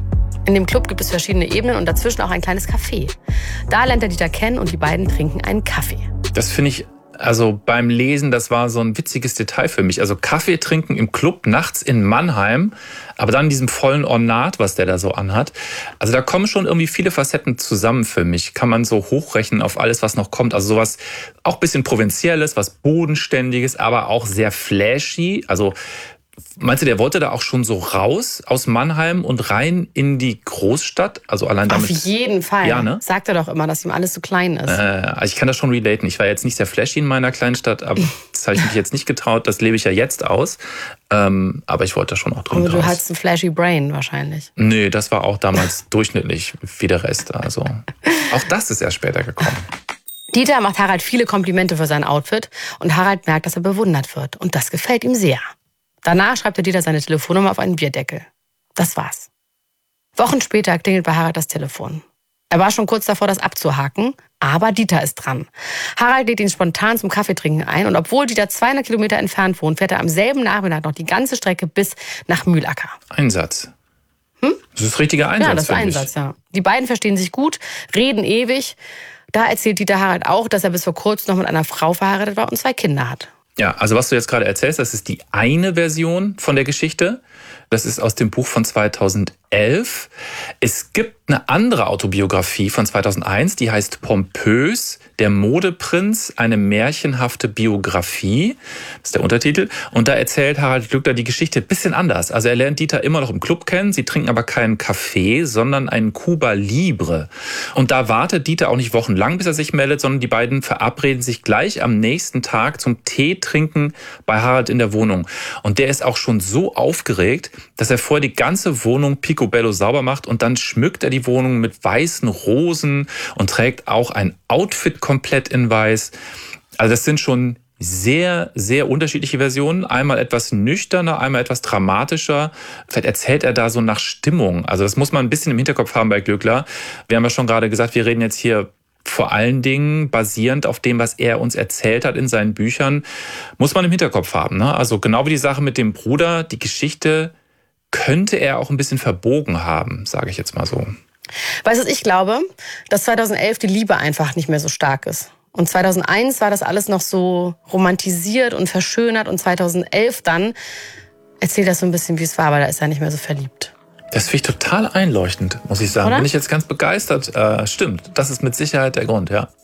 [SPEAKER 1] In dem Club gibt es verschiedene Ebenen und dazwischen auch ein kleines Café. Da lernt er Dieter kennen und die beiden trinken einen Kaffee.
[SPEAKER 2] Das finde ich, also beim Lesen, das war so ein witziges Detail für mich. Also Kaffee trinken im Club nachts in Mannheim, aber dann in diesem vollen Ornat, was der da so anhat. Also da kommen schon irgendwie viele Facetten zusammen für mich. Kann man so hochrechnen auf alles, was noch kommt. Also sowas auch ein bisschen Provinzielles, was Bodenständiges, aber auch sehr flashy. Also meinst du, der wollte da auch schon so raus aus Mannheim und rein in die Großstadt? Also allein damit.
[SPEAKER 1] Auf jeden Fall.
[SPEAKER 2] Ja, ne?
[SPEAKER 1] Sagt er doch immer, dass ihm alles zu klein ist.
[SPEAKER 2] Äh, also ich kann das schon relaten. Ich war jetzt nicht sehr flashy in meiner Kleinstadt, aber das habe ich mich jetzt nicht getraut. Das lebe ich ja jetzt aus. Ähm, aber ich wollte da schon auch drin
[SPEAKER 1] Aber du
[SPEAKER 2] raus.
[SPEAKER 1] hattest ein flashy Brain wahrscheinlich.
[SPEAKER 2] Nee, das war auch damals durchschnittlich wie der Rest. Also auch das ist erst später gekommen.
[SPEAKER 1] Dieter macht Harald viele Komplimente für sein Outfit und Harald merkt, dass er bewundert wird. Und das gefällt ihm sehr. Danach schreibt er Dieter seine Telefonnummer auf einen Bierdeckel. Das war's. Wochen später klingelt bei Harald das Telefon. Er war schon kurz davor, das abzuhaken, aber Dieter ist dran. Harald lädt ihn spontan zum Kaffeetrinken ein und obwohl Dieter zweihundert Kilometer entfernt wohnt, fährt er am selben Nachmittag noch die ganze Strecke bis nach Mühlacker.
[SPEAKER 2] Einsatz. Hm? Das ist richtiger Einsatz.
[SPEAKER 1] Ja, das ist Einsatz, ja. Die beiden verstehen sich gut, reden ewig. Da erzählt Dieter Harald auch, dass er bis vor kurzem noch mit einer Frau verheiratet war und zwei Kinder hat.
[SPEAKER 2] Ja, also was du jetzt gerade erzählst, das ist die eine Version von der Geschichte. Das ist aus dem Buch von zweitausendelf. Es gibt eine andere Autobiografie von zweitausendeins, die heißt Pompös, der Modeprinz, eine märchenhafte Biografie. Das ist der Untertitel. Und da erzählt Harald Glückler die Geschichte ein bisschen anders. Also er lernt Dieter immer noch im Club kennen. Sie trinken aber keinen Kaffee, sondern einen Cuba Libre. Und da wartet Dieter auch nicht wochenlang, bis er sich meldet, sondern die beiden verabreden sich gleich am nächsten Tag zum Tee trinken bei Harald in der Wohnung. Und der ist auch schon so aufgeregt, dass er vorher die ganze Wohnung picobello sauber macht und dann schmückt er die Wohnung mit weißen Rosen und trägt auch ein Outfit komplett in weiß. Also das sind schon sehr, sehr unterschiedliche Versionen. Einmal etwas nüchterner, einmal etwas dramatischer. Vielleicht erzählt er da so nach Stimmung. Also das muss man ein bisschen im Hinterkopf haben bei Glückler. Wir haben ja schon gerade gesagt, wir reden jetzt hier vor allen Dingen basierend auf dem, was er uns erzählt hat in seinen Büchern, muss man im Hinterkopf haben. Ne? Also genau wie die Sache mit dem Bruder, die Geschichte könnte er auch ein bisschen verbogen haben, sage ich jetzt mal so.
[SPEAKER 1] Weißt du, ich glaube, dass zweitausendelf die Liebe einfach nicht mehr so stark ist. Und zweitausendeins war das alles noch so romantisiert und verschönert. Und zweitausendelf dann erzählt das so ein bisschen, wie es war, aber da ist er nicht mehr so verliebt.
[SPEAKER 2] Das finde ich total einleuchtend, muss ich sagen.
[SPEAKER 1] Oder?
[SPEAKER 2] Bin ich jetzt ganz begeistert. Äh, stimmt, das ist mit Sicherheit der Grund, ja.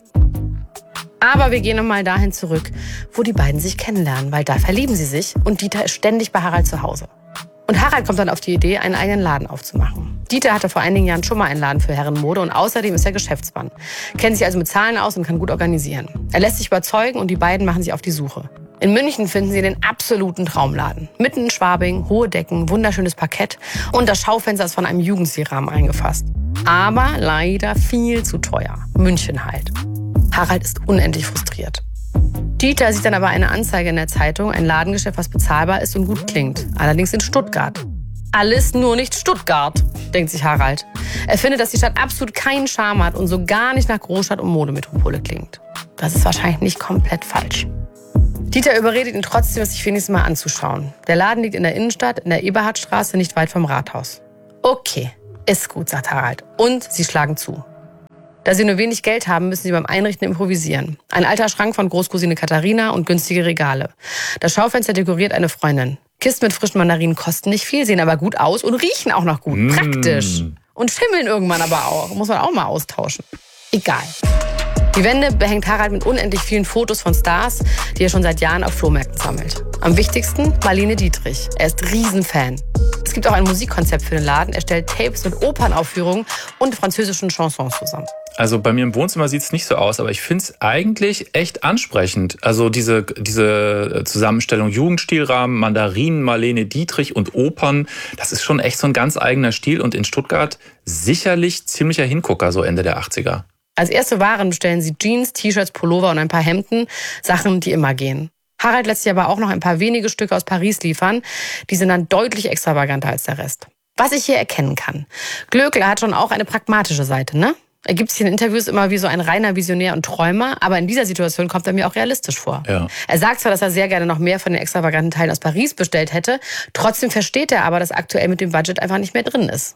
[SPEAKER 1] Aber wir gehen nochmal dahin zurück, wo die beiden sich kennenlernen, weil da verlieben sie sich und Dieter ist ständig bei Harald zu Hause. Und Harald kommt dann auf die Idee, einen eigenen Laden aufzumachen. Dieter hatte vor einigen Jahren schon mal einen Laden für Herrenmode und außerdem ist er Geschäftsmann. Kennt sich also mit Zahlen aus und kann gut organisieren. Er lässt sich überzeugen und die beiden machen sich auf die Suche. In München finden sie den absoluten Traumladen. Mitten in Schwabing, hohe Decken, wunderschönes Parkett und das Schaufenster ist von einem Jugendstilrahmen eingefasst. Aber leider viel zu teuer. München halt. Harald ist unendlich frustriert. Dieter sieht dann aber eine Anzeige in der Zeitung, ein Ladengeschäft, was bezahlbar ist und gut klingt. Allerdings in Stuttgart. Alles nur nicht Stuttgart, denkt sich Harald. Er findet, dass die Stadt absolut keinen Charme hat und so gar nicht nach Großstadt und Modemetropole klingt. Das ist wahrscheinlich nicht komplett falsch. Dieter überredet ihn trotzdem, es sich wenigstens mal anzuschauen. Der Laden liegt in der Innenstadt, in der Eberhardstraße, nicht weit vom Rathaus. Okay, ist gut, sagt Harald. Und sie schlagen zu. Da sie nur wenig Geld haben, müssen sie beim Einrichten improvisieren. Ein alter Schrank von Großcousine Katharina und günstige Regale. Das Schaufenster dekoriert eine Freundin. Kisten mit frischen Mandarinen kosten nicht viel, sehen aber gut aus und riechen auch noch gut. Mm. Praktisch. Und schimmeln irgendwann aber auch. Muss man auch mal austauschen. Egal. Die Wände behängt Harald mit unendlich vielen Fotos von Stars, die er schon seit Jahren auf Flohmärkten sammelt. Am wichtigsten Marlene Dietrich. Er ist Riesenfan. Es gibt auch ein Musikkonzept für den Laden. Er stellt Tapes mit Opernaufführungen und französischen Chansons zusammen.
[SPEAKER 2] Also bei mir im Wohnzimmer sieht es nicht so aus, aber ich finde es eigentlich echt ansprechend. Also diese, diese Zusammenstellung Jugendstilrahmen, Mandarinen, Marlene Dietrich und Opern, das ist schon echt so ein ganz eigener Stil und in Stuttgart sicherlich ziemlicher Hingucker, so Ende der achtziger.
[SPEAKER 1] Als erste Waren bestellen sie Jeans, T-Shirts, Pullover und ein paar Hemden, Sachen, die immer gehen. Harald lässt sich aber auch noch ein paar wenige Stücke aus Paris liefern. Die sind dann deutlich extravaganter als der Rest. Was ich hier erkennen kann. Glöckler hat schon auch eine pragmatische Seite, ne? Er gibt sich in Interviews immer wie so ein reiner Visionär und Träumer, aber in dieser Situation kommt er mir auch realistisch vor.
[SPEAKER 2] Ja.
[SPEAKER 1] Er sagt zwar, dass er sehr gerne noch mehr von den extravaganten Teilen aus Paris bestellt hätte, trotzdem versteht er aber, dass aktuell mit dem Budget einfach nicht mehr drin ist.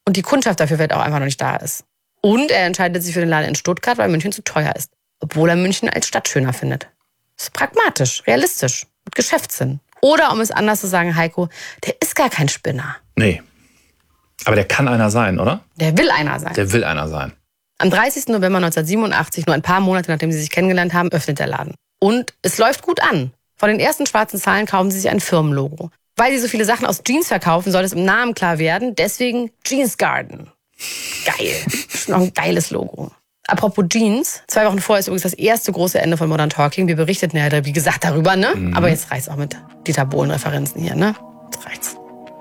[SPEAKER 1] Und die Kundschaft dafür vielleicht auch einfach noch nicht da ist. Und er entscheidet sich für den Laden in Stuttgart, weil München zu teuer ist. Obwohl er München als Stadt schöner findet. Das ist pragmatisch, realistisch, mit Geschäftssinn. Oder um es anders zu sagen, Heiko, der ist gar kein Spinner.
[SPEAKER 2] Nee. Aber der kann einer sein, oder?
[SPEAKER 1] Der will einer sein.
[SPEAKER 2] Der will einer sein.
[SPEAKER 1] Am dreißigsten November neunzehnhundertsiebenundachtzig, nur ein paar Monate nachdem sie sich kennengelernt haben, öffnet der Laden. Und es läuft gut an. Von den ersten schwarzen Zahlen kaufen sie sich ein Firmenlogo. Weil sie so viele Sachen aus Jeans verkaufen, soll es im Namen klar werden. Deswegen Jeans Garden. Geil. Das ist noch ein geiles Logo. Apropos Jeans. Zwei Wochen vorher ist übrigens das erste große Ende von Modern Talking. Wir berichteten ja, wie gesagt, darüber, ne? Mhm. Aber jetzt reicht's auch mit Dieter Bohlen-Referenzen hier, ne? Jetzt reicht's.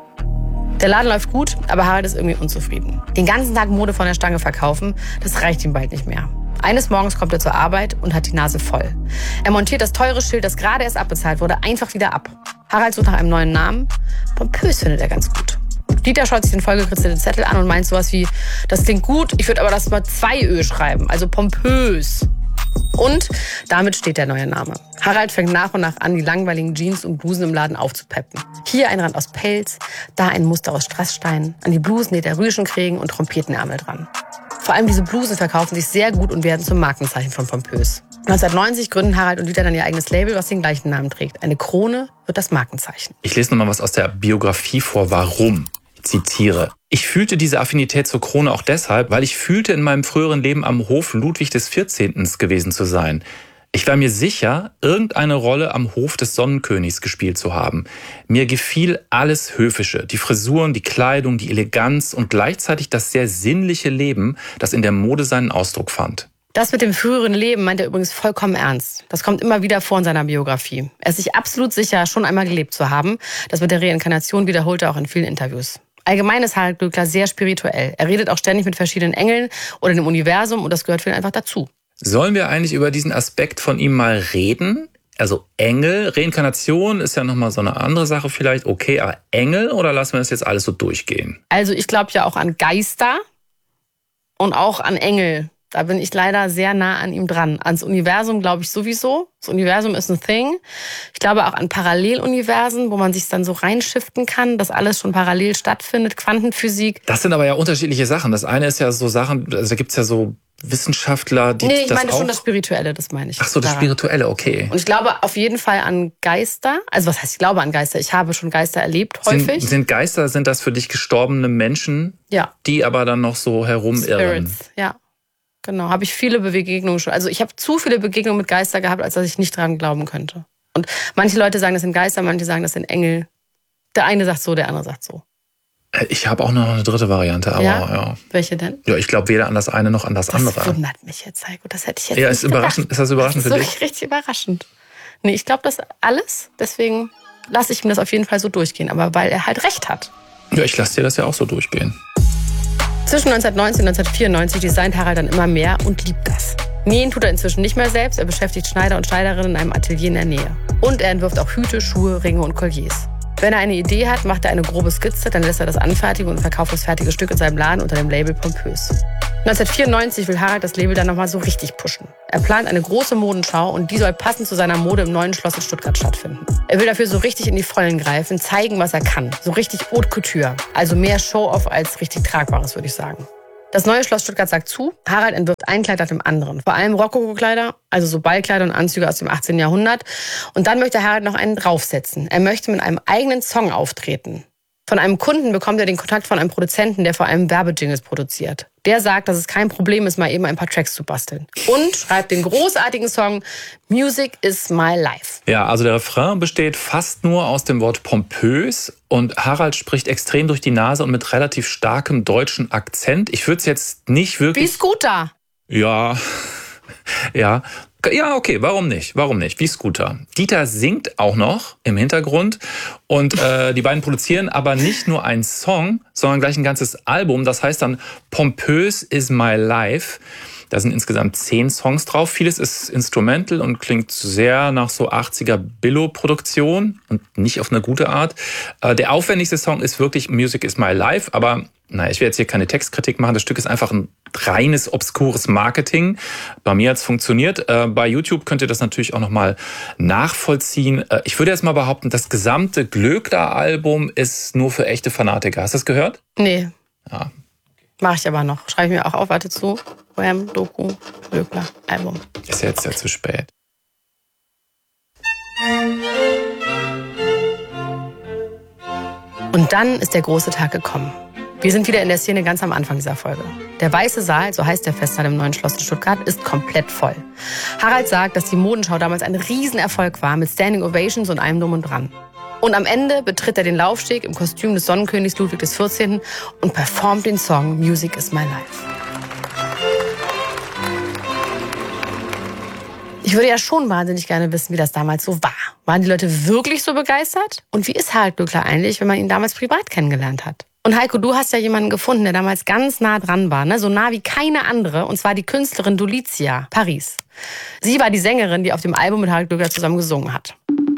[SPEAKER 1] Der Laden läuft gut, aber Harald ist irgendwie unzufrieden. Den ganzen Tag Mode von der Stange verkaufen, das reicht ihm bald nicht mehr. Eines Morgens kommt er zur Arbeit und hat die Nase voll. Er montiert das teure Schild, das gerade erst abbezahlt wurde, einfach wieder ab. Harald sucht nach einem neuen Namen. Pompös findet er ganz gut. Dieter schaut sich den vollgekritzelten Zettel an und meint sowas wie, das klingt gut, ich würde aber das mal zwei Ö schreiben, also pompös. Und damit steht der neue Name. Harald fängt nach und nach an, die langweiligen Jeans und Blusen im Laden aufzupeppen. Hier ein Rand aus Pelz, da ein Muster aus Strassstein. An die Blusen näht er Rüschenkrägen und Trompetenärmel dran. Vor allem diese Blusen verkaufen sich sehr gut und werden zum Markenzeichen von Pompös. neunzehnhundertneunzig gründen Harald und Dieter dann ihr eigenes Label, was den gleichen Namen trägt. Eine Krone wird das Markenzeichen.
[SPEAKER 2] Ich lese noch mal was aus der Biografie vor, warum. Ich zitiere. Ich fühlte diese Affinität zur Krone auch deshalb, weil ich fühlte, in meinem früheren Leben am Hof Ludwig des vierzehnten gewesen zu sein. Ich war mir sicher, irgendeine Rolle am Hof des Sonnenkönigs gespielt zu haben. Mir gefiel alles Höfische, die Frisuren, die Kleidung, die Eleganz und gleichzeitig das sehr sinnliche Leben, das in der Mode seinen Ausdruck fand.
[SPEAKER 1] Das mit dem früheren Leben meint er übrigens vollkommen ernst. Das kommt immer wieder vor in seiner Biografie. Er ist sich absolut sicher, schon einmal gelebt zu haben. Das mit der Reinkarnation wiederholt er auch in vielen Interviews. Allgemein ist Harald Glöckler sehr spirituell. Er redet auch ständig mit verschiedenen Engeln oder dem Universum und das gehört für ihn einfach dazu.
[SPEAKER 2] Sollen wir eigentlich über diesen Aspekt von ihm mal reden? Also Engel, Reinkarnation ist ja nochmal so eine andere Sache vielleicht. Okay, aber Engel oder lassen wir das jetzt alles so durchgehen?
[SPEAKER 1] Also ich glaube ja auch an Geister und auch an Engel. Da bin ich leider sehr nah an ihm dran. Ans Universum glaube ich sowieso. Das Universum ist ein Thing. Ich glaube auch an Paralleluniversen, wo man sich dann so reinschiften kann, dass alles schon parallel stattfindet. Quantenphysik.
[SPEAKER 2] Das sind aber ja unterschiedliche Sachen. Das eine ist ja so Sachen, also da gibt's ja so Wissenschaftler, die
[SPEAKER 1] nee, ich
[SPEAKER 2] das
[SPEAKER 1] meine
[SPEAKER 2] auch...
[SPEAKER 1] schon das Spirituelle, das meine ich.
[SPEAKER 2] Ach so, das
[SPEAKER 1] daran.
[SPEAKER 2] Spirituelle, okay.
[SPEAKER 1] Und ich glaube auf jeden Fall an Geister. Also was heißt, ich glaube an Geister? Ich habe schon Geister erlebt, häufig.
[SPEAKER 2] Sind, sind Geister, sind das für dich gestorbene Menschen,
[SPEAKER 1] ja,
[SPEAKER 2] die aber dann noch so herumirren?
[SPEAKER 1] Spirits, ja. Genau, habe ich viele Begegnungen schon. Also ich habe zu viele Begegnungen mit Geistern gehabt, als dass ich nicht dran glauben könnte. Und manche Leute sagen, das sind Geister, manche sagen, das sind Engel. Der eine sagt so, der andere sagt so.
[SPEAKER 2] Ich habe auch noch eine dritte Variante, aber ja. ja.
[SPEAKER 1] Welche denn?
[SPEAKER 2] Ja, ich glaube weder an das eine noch an das,
[SPEAKER 1] das
[SPEAKER 2] andere.
[SPEAKER 1] Das wundert mich jetzt, Heiko. Das hätte ich jetzt
[SPEAKER 2] ja,
[SPEAKER 1] nicht
[SPEAKER 2] ist überraschend.
[SPEAKER 1] gedacht.
[SPEAKER 2] Ist das überraschend
[SPEAKER 1] das ist
[SPEAKER 2] für dich?
[SPEAKER 1] Das ist wirklich richtig überraschend. Nee, ich glaube das alles. Deswegen lasse ich ihm das auf jeden Fall so durchgehen. Aber weil er halt recht hat.
[SPEAKER 2] Ja, ich lasse dir das ja auch so durchgehen.
[SPEAKER 1] Zwischen neunzehnhundertneunzig und neunzehnhundertvierundneunzig designt Harald dann immer mehr und liebt das. Nähen tut er inzwischen nicht mehr selbst. Er beschäftigt Schneider und Schneiderinnen in einem Atelier in der Nähe. Und er entwirft auch Hüte, Schuhe, Ringe und Colliers. Wenn er eine Idee hat, macht er eine grobe Skizze, dann lässt er das anfertigen und verkauft das fertige Stück in seinem Laden unter dem Label Pompös. neunzehnhundertvierundneunzig will Harald das Label dann nochmal so richtig pushen. Er plant eine große Modenschau und die soll passend zu seiner Mode im neuen Schloss in Stuttgart stattfinden. Er will dafür so richtig in die Vollen greifen, zeigen, was er kann. So richtig Haute Couture. Also mehr Show-off als richtig Tragbares, würde ich sagen. Das neue Schloss Stuttgart sagt zu, Harald entwirft ein Kleid nach dem anderen. Vor allem Rokoko-Kleider, also so Ballkleider und Anzüge aus dem achtzehnten Jahrhundert. Und dann möchte Harald noch einen draufsetzen. Er möchte mit einem eigenen Song auftreten. Von einem Kunden bekommt er den Kontakt von einem Produzenten, der vor allem Werbejingles produziert. Der sagt, dass es kein Problem ist, mal eben ein paar Tracks zu basteln. Und schreibt den großartigen Song Music is my life.
[SPEAKER 2] Ja, also der Refrain besteht fast nur aus dem Wort pompös und Harald spricht extrem durch die Nase und mit relativ starkem deutschen Akzent. Ich würde es jetzt nicht wirklich...
[SPEAKER 1] Wie Scooter.
[SPEAKER 2] Ja, ja. Ja, okay, warum nicht? Warum nicht? Wie Scooter. Dieter singt auch noch im Hintergrund und äh, die beiden produzieren aber nicht nur einen Song, sondern gleich ein ganzes Album. Das heißt dann Pompös is my life. Da sind insgesamt zehn Songs drauf. Vieles ist instrumental und klingt sehr nach so achtziger Billo-Produktion und nicht auf eine gute Art. Äh, der aufwendigste Song ist wirklich Music is my life, aber naja, ich will jetzt hier keine Textkritik machen. Das Stück ist einfach ein reines, obskures Marketing. Bei mir hat's funktioniert. Äh, bei YouTube könnt ihr das natürlich auch nochmal nachvollziehen. Äh, ich würde jetzt mal behaupten, das gesamte Glöckler-Album ist nur für echte Fanatiker. Hast du das gehört?
[SPEAKER 1] Nee.
[SPEAKER 2] Ja.
[SPEAKER 1] Mache ich aber noch. Schreibe ich mir auch auf. Warte zu. Wham, Doku, Glöckler, Album.
[SPEAKER 2] Ist jetzt ja zu spät.
[SPEAKER 1] Und dann ist der große Tag gekommen. Wir sind wieder in der Szene ganz am Anfang dieser Folge. Der Weiße Saal, so heißt der Festsaal im Neuen Schloss in Stuttgart, ist komplett voll. Harald sagt, dass die Modenschau damals ein Riesenerfolg war mit Standing Ovations und allem drum und dran. Und am Ende betritt er den Laufsteg im Kostüm des Sonnenkönigs Ludwig des vierzehnten. und performt den Song Music is my life. Ich würde ja schon wahnsinnig gerne wissen, wie das damals so war. Waren die Leute wirklich so begeistert? Und wie ist Harald Glöckler eigentlich, wenn man ihn damals privat kennengelernt hat? Und Heiko, du hast ja jemanden gefunden, der damals ganz nah dran war, ne? So nah wie keine andere, und zwar die Künstlerin Dulizia Paris. Sie war die Sängerin, die auf dem Album mit Harald Glöckler zusammen gesungen hat.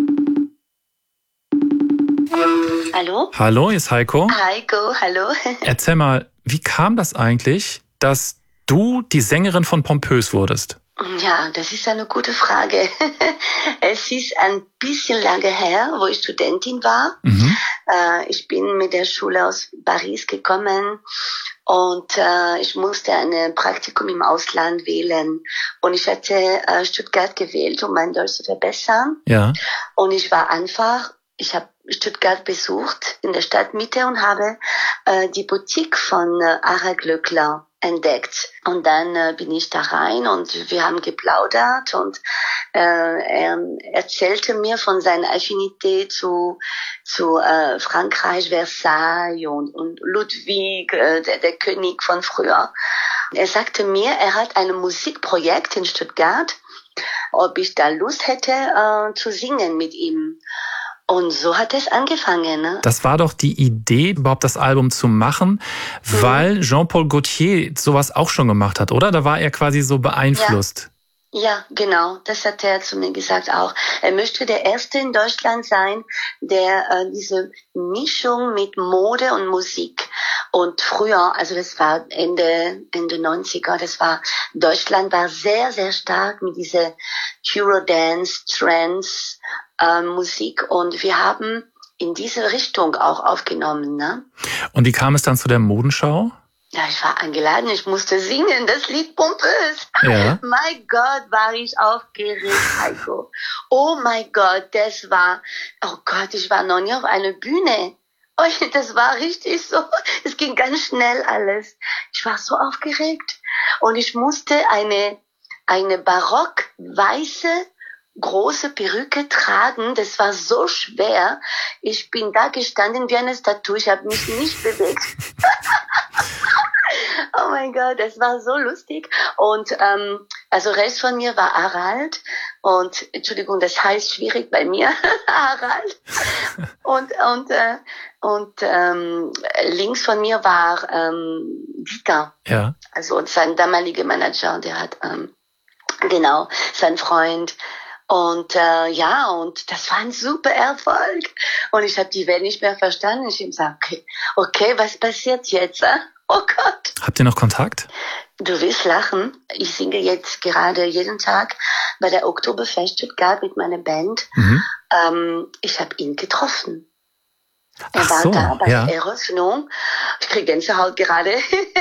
[SPEAKER 5] Hallo?
[SPEAKER 2] Hallo, hier ist Heiko.
[SPEAKER 5] Heiko, hallo.
[SPEAKER 2] Erzähl mal, wie kam das eigentlich, dass du die Sängerin von Pompös wurdest?
[SPEAKER 5] Ja, das ist eine gute Frage. Es ist ein bisschen lange her, wo ich Studentin war. Mhm. Ich bin mit der Schule aus Paris gekommen und ich musste ein Praktikum im Ausland wählen. Und ich hatte Stuttgart gewählt, um mein Deutsch zu verbessern.
[SPEAKER 2] Ja.
[SPEAKER 5] Und ich war einfach, ich habe Stuttgart besucht in der Stadtmitte und habe die Boutique von Harald Glöckler entdeckt. Und dann äh, bin ich da rein und wir haben geplaudert und äh, er erzählte mir von seiner Affinität zu zu äh, Frankreich, Versailles und, und Ludwig, äh, der, der König von früher. Er sagte mir, er hat ein Musikprojekt in Stuttgart, ob ich da Lust hätte äh, zu singen mit ihm. Und so hat es angefangen. Ne?
[SPEAKER 2] Das war doch die Idee, überhaupt das Album zu machen, mhm. weil Jean-Paul Gaultier sowas auch schon gemacht hat, oder? Da war er quasi so beeinflusst.
[SPEAKER 5] Ja, ja, genau. Das hat er zu mir gesagt auch. Er möchte der Erste in Deutschland sein, der äh, diese Mischung mit Mode und Musik und früher, also das war Ende Ende neunziger, das war Deutschland war sehr sehr stark mit dieser Eurodance, Trance, äh, Musik und wir haben in diese Richtung auch aufgenommen, ne?
[SPEAKER 2] Und wie kam es dann zu der Modenschau?
[SPEAKER 5] Ja, ich war eingeladen, ich musste singen, das Lied Pompös.
[SPEAKER 2] Ja.
[SPEAKER 5] Mein Gott, war ich aufgeregt, Heiko. Oh mein Gott, das war, oh Gott, ich war noch nie auf einer Bühne. Oh, das war richtig so, es ging ganz schnell alles. Ich war so aufgeregt und ich musste eine, eine barock weiße große Perücke tragen, das war so schwer. Ich bin da gestanden wie eine Statue, ich habe mich nicht bewegt. Oh mein Gott, das war so lustig. Und ähm, also rechts von mir war Harald und Entschuldigung, das heißt schwierig bei mir, Harald. Und und äh, und ähm, links von mir war ähm, Dieter,
[SPEAKER 2] ja.
[SPEAKER 5] Also sein damaliger Manager, der hat ähm, genau sein Freund. Und äh, ja, und das war ein super Erfolg. Und ich habe die Welt nicht mehr verstanden. Ich habe gesagt, okay, okay, was passiert jetzt? Äh? Oh Gott.
[SPEAKER 2] Habt ihr noch Kontakt?
[SPEAKER 5] Du wirst lachen. Ich singe jetzt gerade jeden Tag bei der Oktoberfest Stuttgart mit meiner Band. Mhm. Ähm, ich habe ihn getroffen. Er
[SPEAKER 2] Ach
[SPEAKER 5] war
[SPEAKER 2] so,
[SPEAKER 5] da bei
[SPEAKER 2] ja.
[SPEAKER 5] der Eröffnung. Ich kriege Gänsehaut gerade.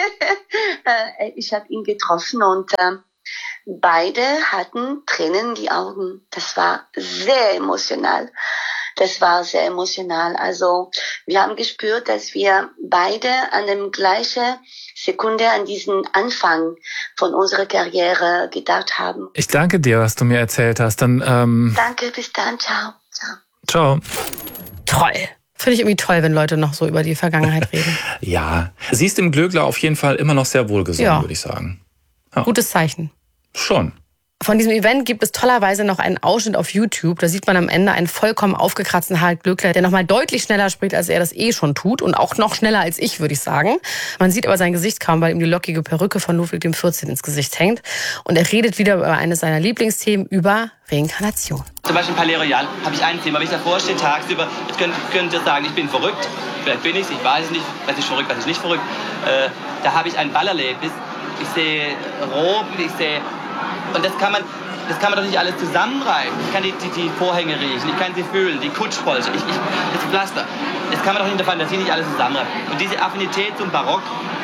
[SPEAKER 5] Ich habe ihn getroffen und äh, beide hatten Tränen in die Augen. Das war sehr emotional. Das war sehr emotional. Also wir haben gespürt, dass wir beide an der gleichen Sekunde an diesen Anfang von unserer Karriere gedacht haben.
[SPEAKER 2] Ich danke dir, was du mir erzählt hast. Dann, ähm
[SPEAKER 5] Danke, bis dann. Ciao. Ciao.
[SPEAKER 2] Ciao.
[SPEAKER 1] Toll. Finde ich irgendwie toll, wenn Leute noch so über die Vergangenheit reden.
[SPEAKER 2] Ja. Sie ist im Glöckler auf jeden Fall immer noch sehr wohlgesonnen,
[SPEAKER 1] ja.
[SPEAKER 2] würde ich sagen. Ja.
[SPEAKER 1] Gutes Zeichen.
[SPEAKER 2] Schon.
[SPEAKER 1] Von diesem Event gibt es tollerweise noch einen Ausschnitt auf YouTube. Da sieht man am Ende einen vollkommen aufgekratzten Harald Glöckler, der nochmal deutlich schneller spricht, als er das eh schon tut. Und auch noch schneller als ich, würde ich sagen. Man sieht aber sein Gesicht kaum, weil ihm die lockige Perücke von Ludwig dem vierzehnten ins Gesicht hängt. Und er redet wieder über eines seiner Lieblingsthemen, über Reinkarnation.
[SPEAKER 6] Zum Beispiel in Palais Royal habe ich ein Thema, wenn ich davor stehe tagsüber, jetzt könnt, könnt ihr sagen, ich bin verrückt. Vielleicht bin ich es, ich weiß es nicht, was ist verrückt, was ist nicht verrückt. Äh, da habe ich ein Ballerlebnis. Ich sehe Roben, ich sehe... Und das kann man... Das kann man doch nicht alles zusammenreiben. Ich kann die, die, die Vorhänge riechen, ich kann sie fühlen, die Kutschpolster, ich, ich, das Pflaster. Das kann man doch in der Fantasie nicht alles zusammenreiben. Und diese Affinität zum Barock,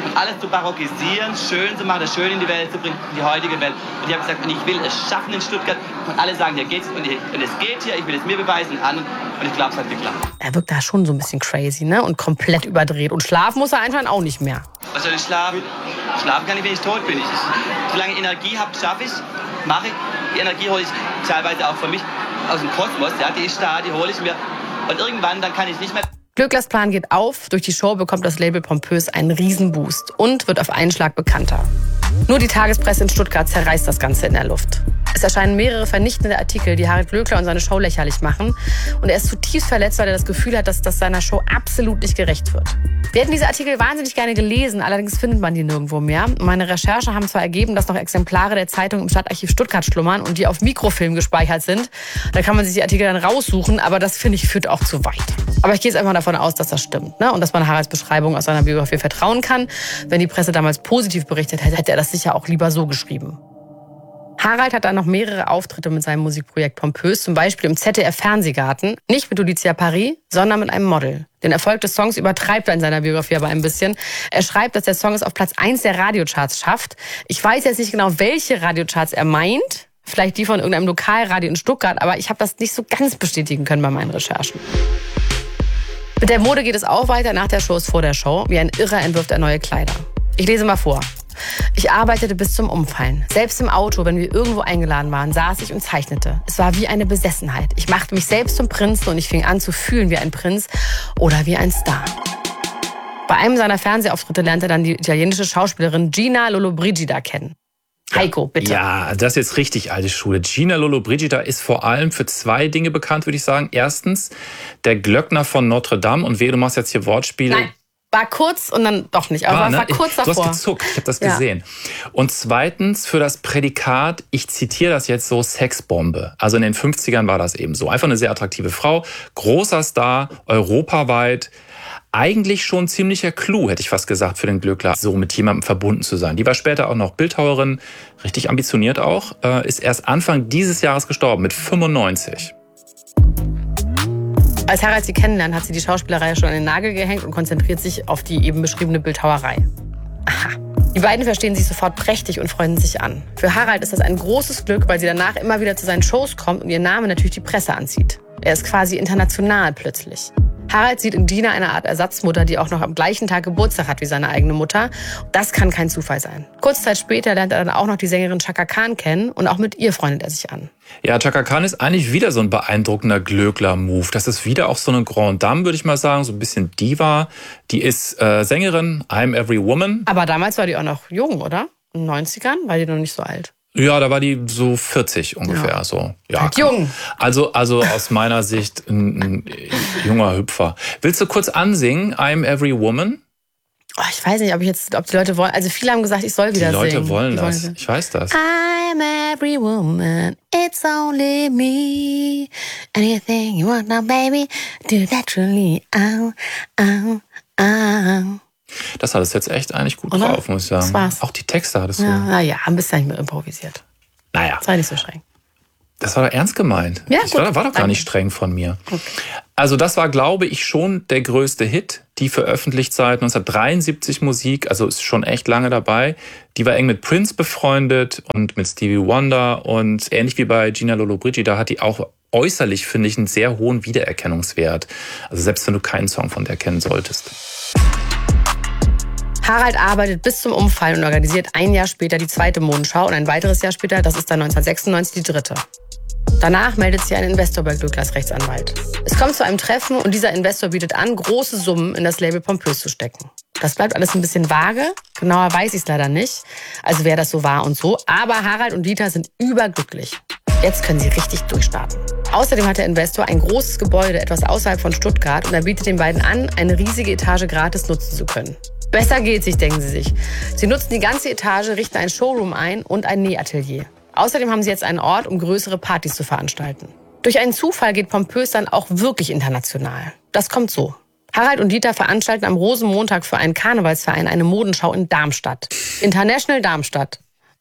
[SPEAKER 6] und alles zu barockisieren, schön zu machen, das Schöne in die Welt zu bringen, in die heutige Welt. Und ich habe gesagt, und ich will es schaffen in Stuttgart. Und alle sagen, hier geht's und, ich, und es geht hier, ich will es mir beweisen an. Und ich glaube, es hat geklappt.
[SPEAKER 1] Er wirkt da schon so ein bisschen crazy, ne? Und komplett überdreht. Und schlafen muss er anscheinend auch nicht mehr.
[SPEAKER 6] Was soll ich schlafen? Schlafen kann ich, wenn ich tot bin. Ich, ich, solange ich Energie habe, schaffe ich, mache ich. Die Energie hole ich teilweise auch von mich aus dem Kosmos. Ja, die ist da, die hole ich mir. Und irgendwann, dann kann ich nicht mehr...
[SPEAKER 1] Glöcklers Plan geht auf. Durch die Show bekommt das Label Pompös einen Riesenboost und wird auf einen Schlag bekannter. Nur die Tagespresse in Stuttgart zerreißt das Ganze in der Luft. Es erscheinen mehrere vernichtende Artikel, die Harald Glöckler und seine Show lächerlich machen. Und er ist zutiefst verletzt, weil er das Gefühl hat, dass das seiner Show absolut nicht gerecht wird. Wir hätten diese Artikel wahnsinnig gerne gelesen, allerdings findet man die nirgendwo mehr. Meine Recherchen haben zwar ergeben, dass noch Exemplare der Zeitung im Stadtarchiv Stuttgart schlummern und die auf Mikrofilm gespeichert sind. Da kann man sich die Artikel dann raussuchen, aber das, finde ich, führt auch zu weit. Aber ich gehe jetzt einfach davon aus, dass das stimmt, ne? Und dass man Haralds Beschreibung aus seiner Biografie vertrauen kann. Wenn die Presse damals positiv berichtet hätte, hätte er das sicher auch lieber so geschrieben. Harald hat dann noch mehrere Auftritte mit seinem Musikprojekt Pompös, zum Beispiel im Z D F-Fernsehgarten. Nicht mit Lucia Paris, sondern mit einem Model. Den Erfolg des Songs übertreibt er in seiner Biografie aber ein bisschen. Er schreibt, dass der Song es auf Platz eins der Radiocharts schafft. Ich weiß jetzt nicht genau, welche Radiocharts er meint. Vielleicht die von irgendeinem Lokalradio in Stuttgart, aber ich habe das nicht so ganz bestätigen können bei meinen Recherchen. Mit der Mode geht es auch weiter. Nach der Show ist vor der Show. Wie ein Irrer entwirft er neue Kleider. Ich lese mal vor. Ich arbeitete bis zum Umfallen. Selbst im Auto, wenn wir irgendwo eingeladen waren, saß ich und zeichnete. Es war wie eine Besessenheit. Ich machte mich selbst zum Prinzen und ich fing an zu fühlen wie ein Prinz oder wie ein Star. Bei einem seiner Fernsehauftritte lernte er dann die italienische Schauspielerin Gina Lollobrigida kennen. Heiko, bitte.
[SPEAKER 2] Ja, das ist jetzt richtig alte Schule. Gina Lollobrigida ist vor allem für zwei Dinge bekannt, würde ich sagen. Erstens, der Glöckner von Notre Dame. Und wehe, du machst jetzt hier Wortspiele.
[SPEAKER 1] Nein. War kurz und dann doch nicht. Aber war, ne? war kurz davor.
[SPEAKER 2] Du hast gezuckt, ich habe das gesehen. Ja. Und zweitens für das Prädikat, ich zitiere das jetzt so, Sexbombe. Also in den fünfzigern war das eben so. Einfach eine sehr attraktive Frau, großer Star, europaweit. Eigentlich schon ein ziemlicher Clou, hätte ich fast gesagt, für den Glöckler, so mit jemandem verbunden zu sein. Die war später auch noch Bildhauerin, richtig ambitioniert auch, ist erst Anfang dieses Jahres gestorben, mit fünfundneunzig.
[SPEAKER 1] Als Harald sie kennenlernt, hat sie die Schauspielerei schon an den Nagel gehängt und konzentriert sich auf die eben beschriebene Bildhauerei. Aha. Die beiden verstehen sich sofort prächtig und freunden sich an. Für Harald ist das ein großes Glück, weil sie danach immer wieder zu seinen Shows kommt und ihr Name natürlich die Presse anzieht. Er ist quasi international plötzlich. Harald sieht in Gina eine Art Ersatzmutter, die auch noch am gleichen Tag Geburtstag hat wie seine eigene Mutter. Das kann kein Zufall sein. Kurze Zeit später lernt er dann auch noch die Sängerin Chaka Khan kennen und auch mit ihr freundet er sich an.
[SPEAKER 2] Ja, Chaka Khan ist eigentlich wieder so ein beeindruckender Glöckler-Move. Das ist wieder auch so eine Grande Dame, würde ich mal sagen, so ein bisschen Diva. Die ist äh, Sängerin, I'm Every Woman.
[SPEAKER 1] Aber damals war die auch noch jung, oder? In den neunzigern war die noch nicht so alt.
[SPEAKER 2] Ja, da war die so vierzig ungefähr.
[SPEAKER 1] Ja.
[SPEAKER 2] So. Ja,
[SPEAKER 1] halt jung.
[SPEAKER 2] Also, also aus meiner Sicht ein, ein junger Hüpfer. Willst du kurz ansingen, I'm Every Woman?
[SPEAKER 1] Oh, ich weiß nicht, ob ich jetzt, ob die Leute wollen. Also viele haben gesagt, ich soll wieder
[SPEAKER 2] singen. Die Leute
[SPEAKER 1] singen.
[SPEAKER 2] wollen
[SPEAKER 1] die
[SPEAKER 2] das.
[SPEAKER 1] Wollen
[SPEAKER 2] ich weiß das.
[SPEAKER 1] I'm every woman, it's only me. Anything you want now, baby, do naturally. Au, au, au.
[SPEAKER 2] Das hattest du jetzt echt eigentlich gut
[SPEAKER 1] Oder?
[SPEAKER 2] drauf, muss ich sagen.
[SPEAKER 1] Das war's.
[SPEAKER 2] Auch die Texte hattest du.
[SPEAKER 1] Ja, na ja, ein bisschen nicht mehr improvisiert.
[SPEAKER 2] Naja.
[SPEAKER 1] Sei nicht so streng.
[SPEAKER 2] Das war doch ernst gemeint.
[SPEAKER 1] Ja,
[SPEAKER 2] das
[SPEAKER 1] gut.
[SPEAKER 2] war, war doch gar
[SPEAKER 1] Danke.
[SPEAKER 2] nicht streng von mir.
[SPEAKER 1] Okay.
[SPEAKER 2] Also das war, glaube ich, schon der größte Hit, die veröffentlicht seit neunzehnhundertdreiundsiebzig Musik, also ist schon echt lange dabei. Die war eng mit Prince befreundet und mit Stevie Wonder und ähnlich wie bei Gina Lollobrigida hat die auch äußerlich, finde ich, einen sehr hohen Wiedererkennungswert. Also selbst wenn du keinen Song von der kennen solltest.
[SPEAKER 1] Harald arbeitet bis zum Umfallen und organisiert ein Jahr später die zweite Modenschau und ein weiteres Jahr später, das ist dann neunzehnhundertsechsundneunzig, die dritte. Danach meldet sich ein Investor bei Glöcklers Rechtsanwalt. Es kommt zu einem Treffen und dieser Investor bietet an, große Summen in das Label Pompös zu stecken. Das bleibt alles ein bisschen vage, genauer weiß ich es leider nicht, also wer das so war und so, aber Harald und Dieter sind überglücklich. Jetzt können sie richtig durchstarten. Außerdem hat der Investor ein großes Gebäude etwas außerhalb von Stuttgart und er bietet den beiden an, eine riesige Etage gratis nutzen zu können. Besser geht's sich, denken sie sich. Sie nutzen die ganze Etage, richten ein Showroom ein und ein Nähatelier. Außerdem haben sie jetzt einen Ort, um größere Partys zu veranstalten. Durch einen Zufall geht Pompös dann auch wirklich international. Das kommt so. Harald und Dieter veranstalten am Rosenmontag für einen Karnevalsverein eine Modenschau in Darmstadt. International Darmstadt.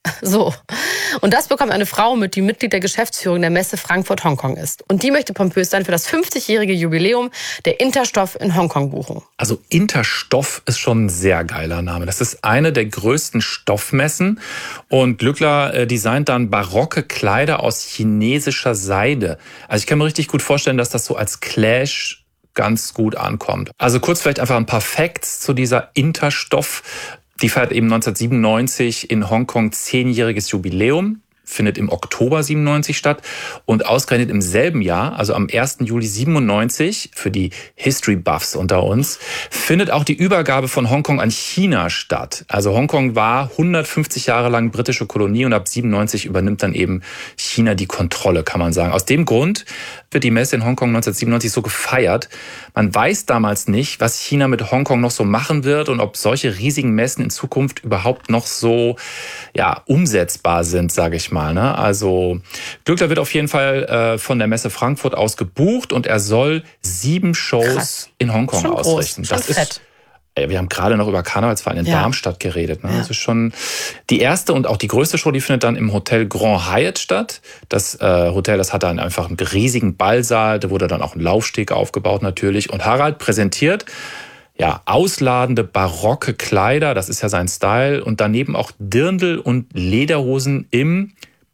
[SPEAKER 1] So. Und das bekommt eine Frau mit, die Mitglied der Geschäftsführung der Messe Frankfurt-Hongkong ist. Und die möchte pompös dann für das fünfzigjährige Jubiläum der Interstoff in Hongkong buchen.
[SPEAKER 2] Also Interstoff ist schon ein sehr geiler Name. Das ist eine der größten Stoffmessen. Und Glöckler äh, designt dann barocke Kleider aus chinesischer Seide. Also ich kann mir richtig gut vorstellen, dass das so als Clash ganz gut ankommt. Also kurz vielleicht einfach ein paar Facts zu dieser Interstoff. Die feiert eben neunzehnhundertsiebenundneunzig in Hongkong zehnjähriges Jubiläum, findet im Oktober siebenundneunzig statt und ausgerechnet im selben Jahr, also am ersten Juli siebenundneunzig, für die History-Buffs unter uns, findet auch die Übergabe von Hongkong an China statt. Also Hongkong war hundertfünfzig Jahre lang britische Kolonie und ab siebenundneunzig übernimmt dann eben China die Kontrolle, kann man sagen. Aus dem Grund wird die Messe in Hongkong neunzehnhundertsiebenundneunzig so gefeiert. Man weiß damals nicht, was China mit Hongkong noch so machen wird und ob solche riesigen Messen in Zukunft überhaupt noch so ja, umsetzbar sind, sage ich mal. Ne? Also Glöckler wird auf jeden Fall äh, von der Messe Frankfurt aus gebucht und er soll sieben Shows Krass. in Hongkong schon ausrichten.
[SPEAKER 1] Groß,
[SPEAKER 2] das ist Wir haben gerade noch über Karnevalsverein in ja. Darmstadt geredet. Ne? Ja. Das ist schon die erste und auch die größte Show, die findet dann im Hotel Grand Hyatt statt. Das äh, Hotel, das hat dann einfach einen riesigen Ballsaal. Da wurde dann auch ein Laufsteg aufgebaut natürlich. Und Harald präsentiert ja ausladende barocke Kleider. Das ist ja sein Style. Und daneben auch Dirndl und Lederhosen im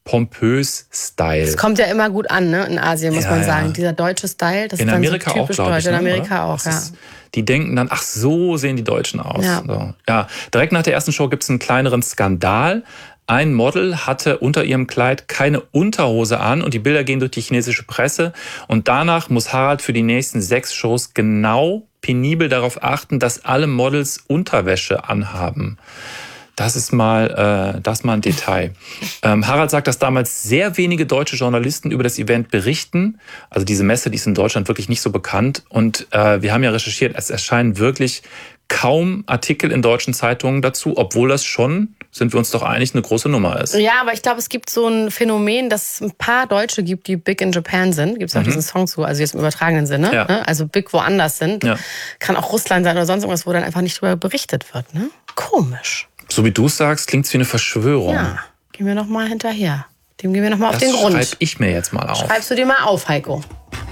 [SPEAKER 2] pompös Style.
[SPEAKER 1] Das kommt ja immer gut an, ne? In Asien, muss ja, man sagen. Ja. Dieser deutsche Style, das
[SPEAKER 2] in
[SPEAKER 1] ist dann
[SPEAKER 2] Amerika
[SPEAKER 1] so typisch
[SPEAKER 2] auch,
[SPEAKER 1] deutsch.
[SPEAKER 2] Ich, ne?
[SPEAKER 1] In Amerika auch,
[SPEAKER 2] das
[SPEAKER 1] ja.
[SPEAKER 2] Ist, die denken dann, ach, so sehen die Deutschen aus.
[SPEAKER 1] Ja.
[SPEAKER 2] So. Ja. Direkt nach der ersten Show gibt es einen kleineren Skandal. Ein Model hatte unter ihrem Kleid keine Unterhose an und die Bilder gehen durch die chinesische Presse. Und danach muss Harald für die nächsten sechs Shows genau penibel darauf achten, dass alle Models Unterwäsche anhaben. Das ist mal, äh, das ist mal ein Detail. Ähm, Harald sagt, dass damals sehr wenige deutsche Journalisten über das Event berichten. Also diese Messe, die ist in Deutschland wirklich nicht so bekannt. Und äh, wir haben ja recherchiert, es erscheinen wirklich kaum Artikel in deutschen Zeitungen dazu, obwohl das schon, sind wir uns doch einig, eine große Nummer ist.
[SPEAKER 1] Ja, aber ich glaube, es gibt so ein Phänomen, dass es ein paar Deutsche gibt, die big in Japan sind. Gibt es auch mhm. diesen Song zu, also jetzt im übertragenen Sinne.
[SPEAKER 2] Ja.
[SPEAKER 1] Ne? Also big woanders sind. Ja. Kann auch Russland sein oder sonst irgendwas, wo dann einfach nicht drüber berichtet wird. Ne? Komisch.
[SPEAKER 2] So wie du es sagst, klingt es wie eine Verschwörung.
[SPEAKER 1] Ja, gehen wir noch mal hinterher. Dem gehen wir noch mal auf den Grund.
[SPEAKER 2] Das schreibe ich mir jetzt mal auf.
[SPEAKER 1] Schreibst du dir mal auf, Heiko.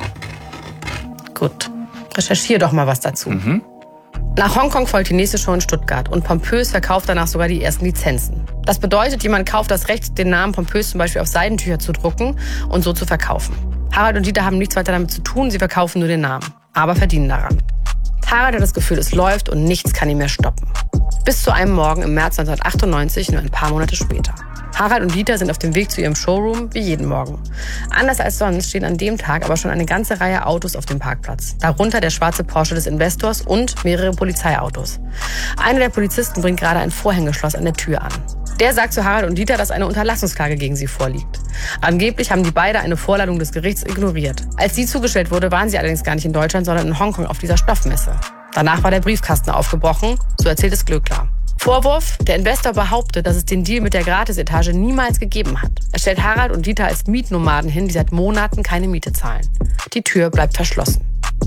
[SPEAKER 1] Gut, recherchiere doch mal was dazu. Mhm. Nach Hongkong folgt die nächste Show in Stuttgart und Pompös verkauft danach sogar die ersten Lizenzen. Das bedeutet, jemand kauft das Recht, den Namen Pompös zum Beispiel auf Seidentücher zu drucken und so zu verkaufen. Harald und Dieter haben nichts weiter damit zu tun, sie verkaufen nur den Namen, aber verdienen daran. Harald hat das Gefühl, es läuft und nichts kann ihn mehr stoppen. Bis zu einem Morgen im März neunzehnhundertachtundneunzig, nur ein paar Monate später. Harald und Dieter sind auf dem Weg zu ihrem Showroom, wie jeden Morgen. Anders als sonst stehen an dem Tag aber schon eine ganze Reihe Autos auf dem Parkplatz. Darunter der schwarze Porsche des Investors und mehrere Polizeiautos. Einer der Polizisten bringt gerade ein Vorhängeschloss an der Tür an. Der sagt zu Harald und Dieter, dass eine Unterlassungsklage gegen sie vorliegt. Angeblich haben die beide eine Vorladung des Gerichts ignoriert. Als sie zugestellt wurde, waren sie allerdings gar nicht in Deutschland, sondern in Hongkong auf dieser Stoffmesse. Danach war der Briefkasten aufgebrochen, so erzählt es Glöckler. Vorwurf: Der Investor behauptet, dass es den Deal mit der Gratisetage niemals gegeben hat. Er stellt Harald und Dieter als Mietnomaden hin, die seit Monaten keine Miete zahlen. Die Tür bleibt verschlossen.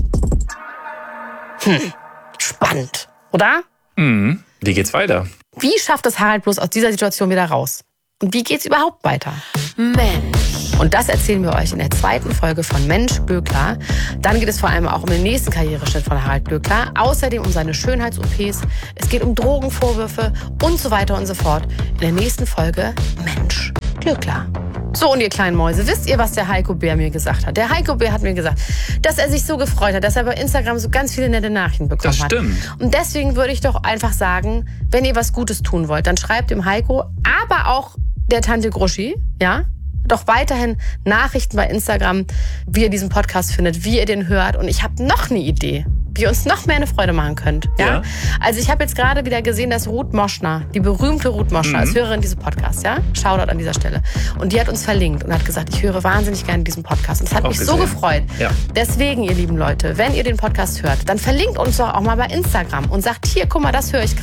[SPEAKER 1] Hm, spannend, oder?
[SPEAKER 2] Mhm. Wie geht's weiter?
[SPEAKER 1] Wie schafft es Harald bloß aus dieser Situation wieder raus? Und wie geht's überhaupt weiter? Mensch. Und das erzählen wir euch in der zweiten Folge von Mensch Glöckler. Dann geht es vor allem auch um den nächsten Karriereschritt von Harald Glöckler. Außerdem um seine Schönheits-O Ps. Es geht um Drogenvorwürfe und so weiter und so fort. In der nächsten Folge Mensch Glöckler. So, und ihr kleinen Mäuse, wisst ihr, was der Heiko Bär mir gesagt hat? Der Heiko Bär hat mir gesagt, dass er sich so gefreut hat, dass er bei Instagram so ganz viele nette Nachrichten bekommen hat.
[SPEAKER 2] Das stimmt.
[SPEAKER 1] Und deswegen würde ich doch einfach sagen, wenn ihr was Gutes tun wollt, dann schreibt dem Heiko, aber auch der Tante Gruschi, ja, doch weiterhin Nachrichten bei Instagram, wie ihr diesen Podcast findet, wie ihr den hört. Und ich habe noch eine Idee, wie ihr uns noch mehr eine Freude machen könnt. Ja? Ja. Also ich habe jetzt gerade wieder gesehen, dass Ruth Moschner, die berühmte Ruth Moschner, mhm. als Hörerin dieses Podcasts, ja, Shoutout an dieser Stelle. Und die hat uns verlinkt und hat gesagt, ich höre wahnsinnig gerne diesen Podcast. Und das hat
[SPEAKER 2] auch
[SPEAKER 1] mich
[SPEAKER 2] gesehen.
[SPEAKER 1] so gefreut.
[SPEAKER 2] Ja.
[SPEAKER 1] Deswegen, ihr lieben Leute, wenn ihr den Podcast hört, dann verlinkt uns doch auch mal bei Instagram und sagt, hier, guck mal, das höre ich gerade.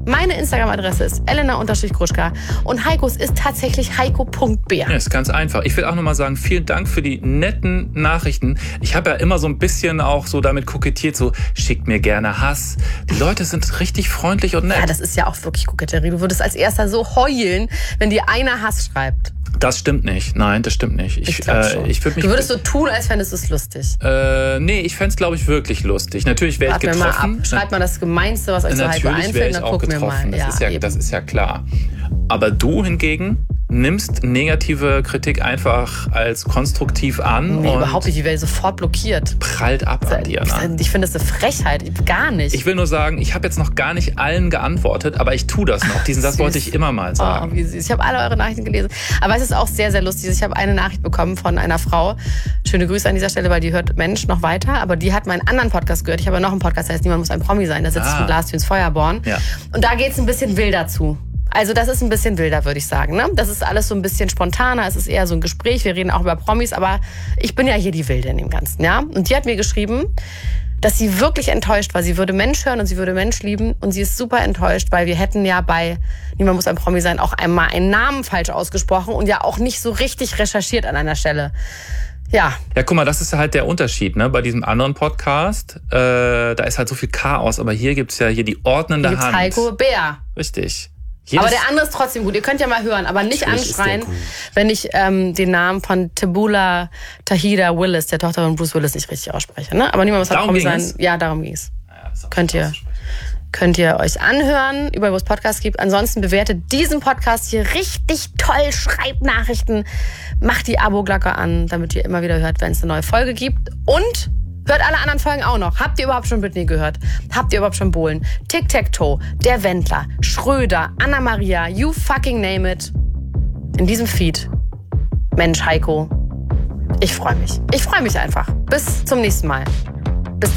[SPEAKER 1] Meine Instagram-Adresse ist elena-gruschka und Heikos ist tatsächlich heiko.bär.
[SPEAKER 2] Ja, ist ganz einfach. Ich will auch nochmal sagen, vielen Dank für die netten Nachrichten. Ich habe ja immer so ein bisschen auch so damit kokettiert, so schickt mir gerne Hass. Die Leute sind richtig freundlich und nett.
[SPEAKER 1] Ja, das ist ja auch wirklich Koketterie. Du würdest als erster so heulen, wenn dir einer Hass schreibt.
[SPEAKER 2] Das stimmt nicht. Nein, das stimmt nicht. Ich,
[SPEAKER 1] ich äh,
[SPEAKER 2] ich würd mich
[SPEAKER 1] du würdest so tun, als fändest du es lustig.
[SPEAKER 2] Äh, nee, ich fände es, glaube ich, wirklich lustig. Natürlich wäre ich getroffen.
[SPEAKER 1] Mal ab. Schreibt mal das Gemeinste, was euch so Heiko einfällt, dann gucken wir mal.
[SPEAKER 2] Das, ja, ist ja, das ist ja klar. Aber du hingegen nimmst negative Kritik einfach als konstruktiv an.
[SPEAKER 1] Nee,
[SPEAKER 2] und
[SPEAKER 1] überhaupt nicht. Die werde sofort blockiert.
[SPEAKER 2] Prallt ab an dir. Ne?
[SPEAKER 1] Ich finde das eine Frechheit. Gar nicht.
[SPEAKER 2] Ich will nur sagen, ich habe jetzt noch gar nicht allen geantwortet, aber ich tue das noch. Diesen Satz wollte ich immer mal sagen.
[SPEAKER 1] Oh, wie süß. Ich habe alle eure Nachrichten gelesen. Aber es ist auch sehr, sehr lustig. Ich habe eine Nachricht bekommen von einer Frau. Schöne Grüße an dieser Stelle, weil die hört Mensch noch weiter. Aber die hat meinen anderen Podcast gehört. Ich habe ja noch einen Podcast, der heißt Niemand muss ein Promi sein. Da sitzt ah. ich mit Lars Düns Feuerborn. Ja. Und da geht es ein bisschen wilder zu. Also das ist ein bisschen wilder, würde ich sagen. Ne? Das ist alles so ein bisschen spontaner. Es ist eher so ein Gespräch. Wir reden auch über Promis. Aber ich bin ja hier die Wilde in dem Ganzen. Ja? Und die hat mir geschrieben, dass sie wirklich enttäuscht war. Sie würde Mensch hören und sie würde Mensch lieben. Und sie ist super enttäuscht, weil wir hätten ja bei Niemand muss ein Promi sein auch einmal einen Namen falsch ausgesprochen und ja auch nicht so richtig recherchiert an einer Stelle. Ja.
[SPEAKER 2] Ja, guck mal, das ist halt der Unterschied, ne? Bei diesem anderen Podcast, äh, da ist halt so viel Chaos. Aber hier gibt's ja hier die ordnende
[SPEAKER 1] hier
[SPEAKER 2] Hand.
[SPEAKER 1] Heiko Bär.
[SPEAKER 2] Richtig.
[SPEAKER 1] Jedes aber der andere ist trotzdem gut. Ihr könnt ja mal hören, aber nicht anschreien, wenn ich ähm, den Namen von Tabula Tahida Willis, der Tochter von Bruce Willis, nicht richtig ausspreche. Ne? Aber niemand muss ein Promi sein. Ja, darum ging es. Ja, könnt ihr, könnt ihr euch anhören, überall wo es Podcasts gibt. Ansonsten bewertet diesen Podcast hier richtig toll. Schreibt Nachrichten, macht die Abo-Glocke an, damit ihr immer wieder hört, wenn es eine neue Folge gibt. Und hört alle anderen Folgen auch noch. Habt ihr überhaupt schon Britney gehört? Habt ihr überhaupt schon Bohlen? Tic-Tac-Toe, Der Wendler, Schröder, Anna-Maria, you fucking name it. In diesem Feed. Mensch, Heiko. Ich freue mich. Ich freue mich einfach. Bis zum nächsten Mal.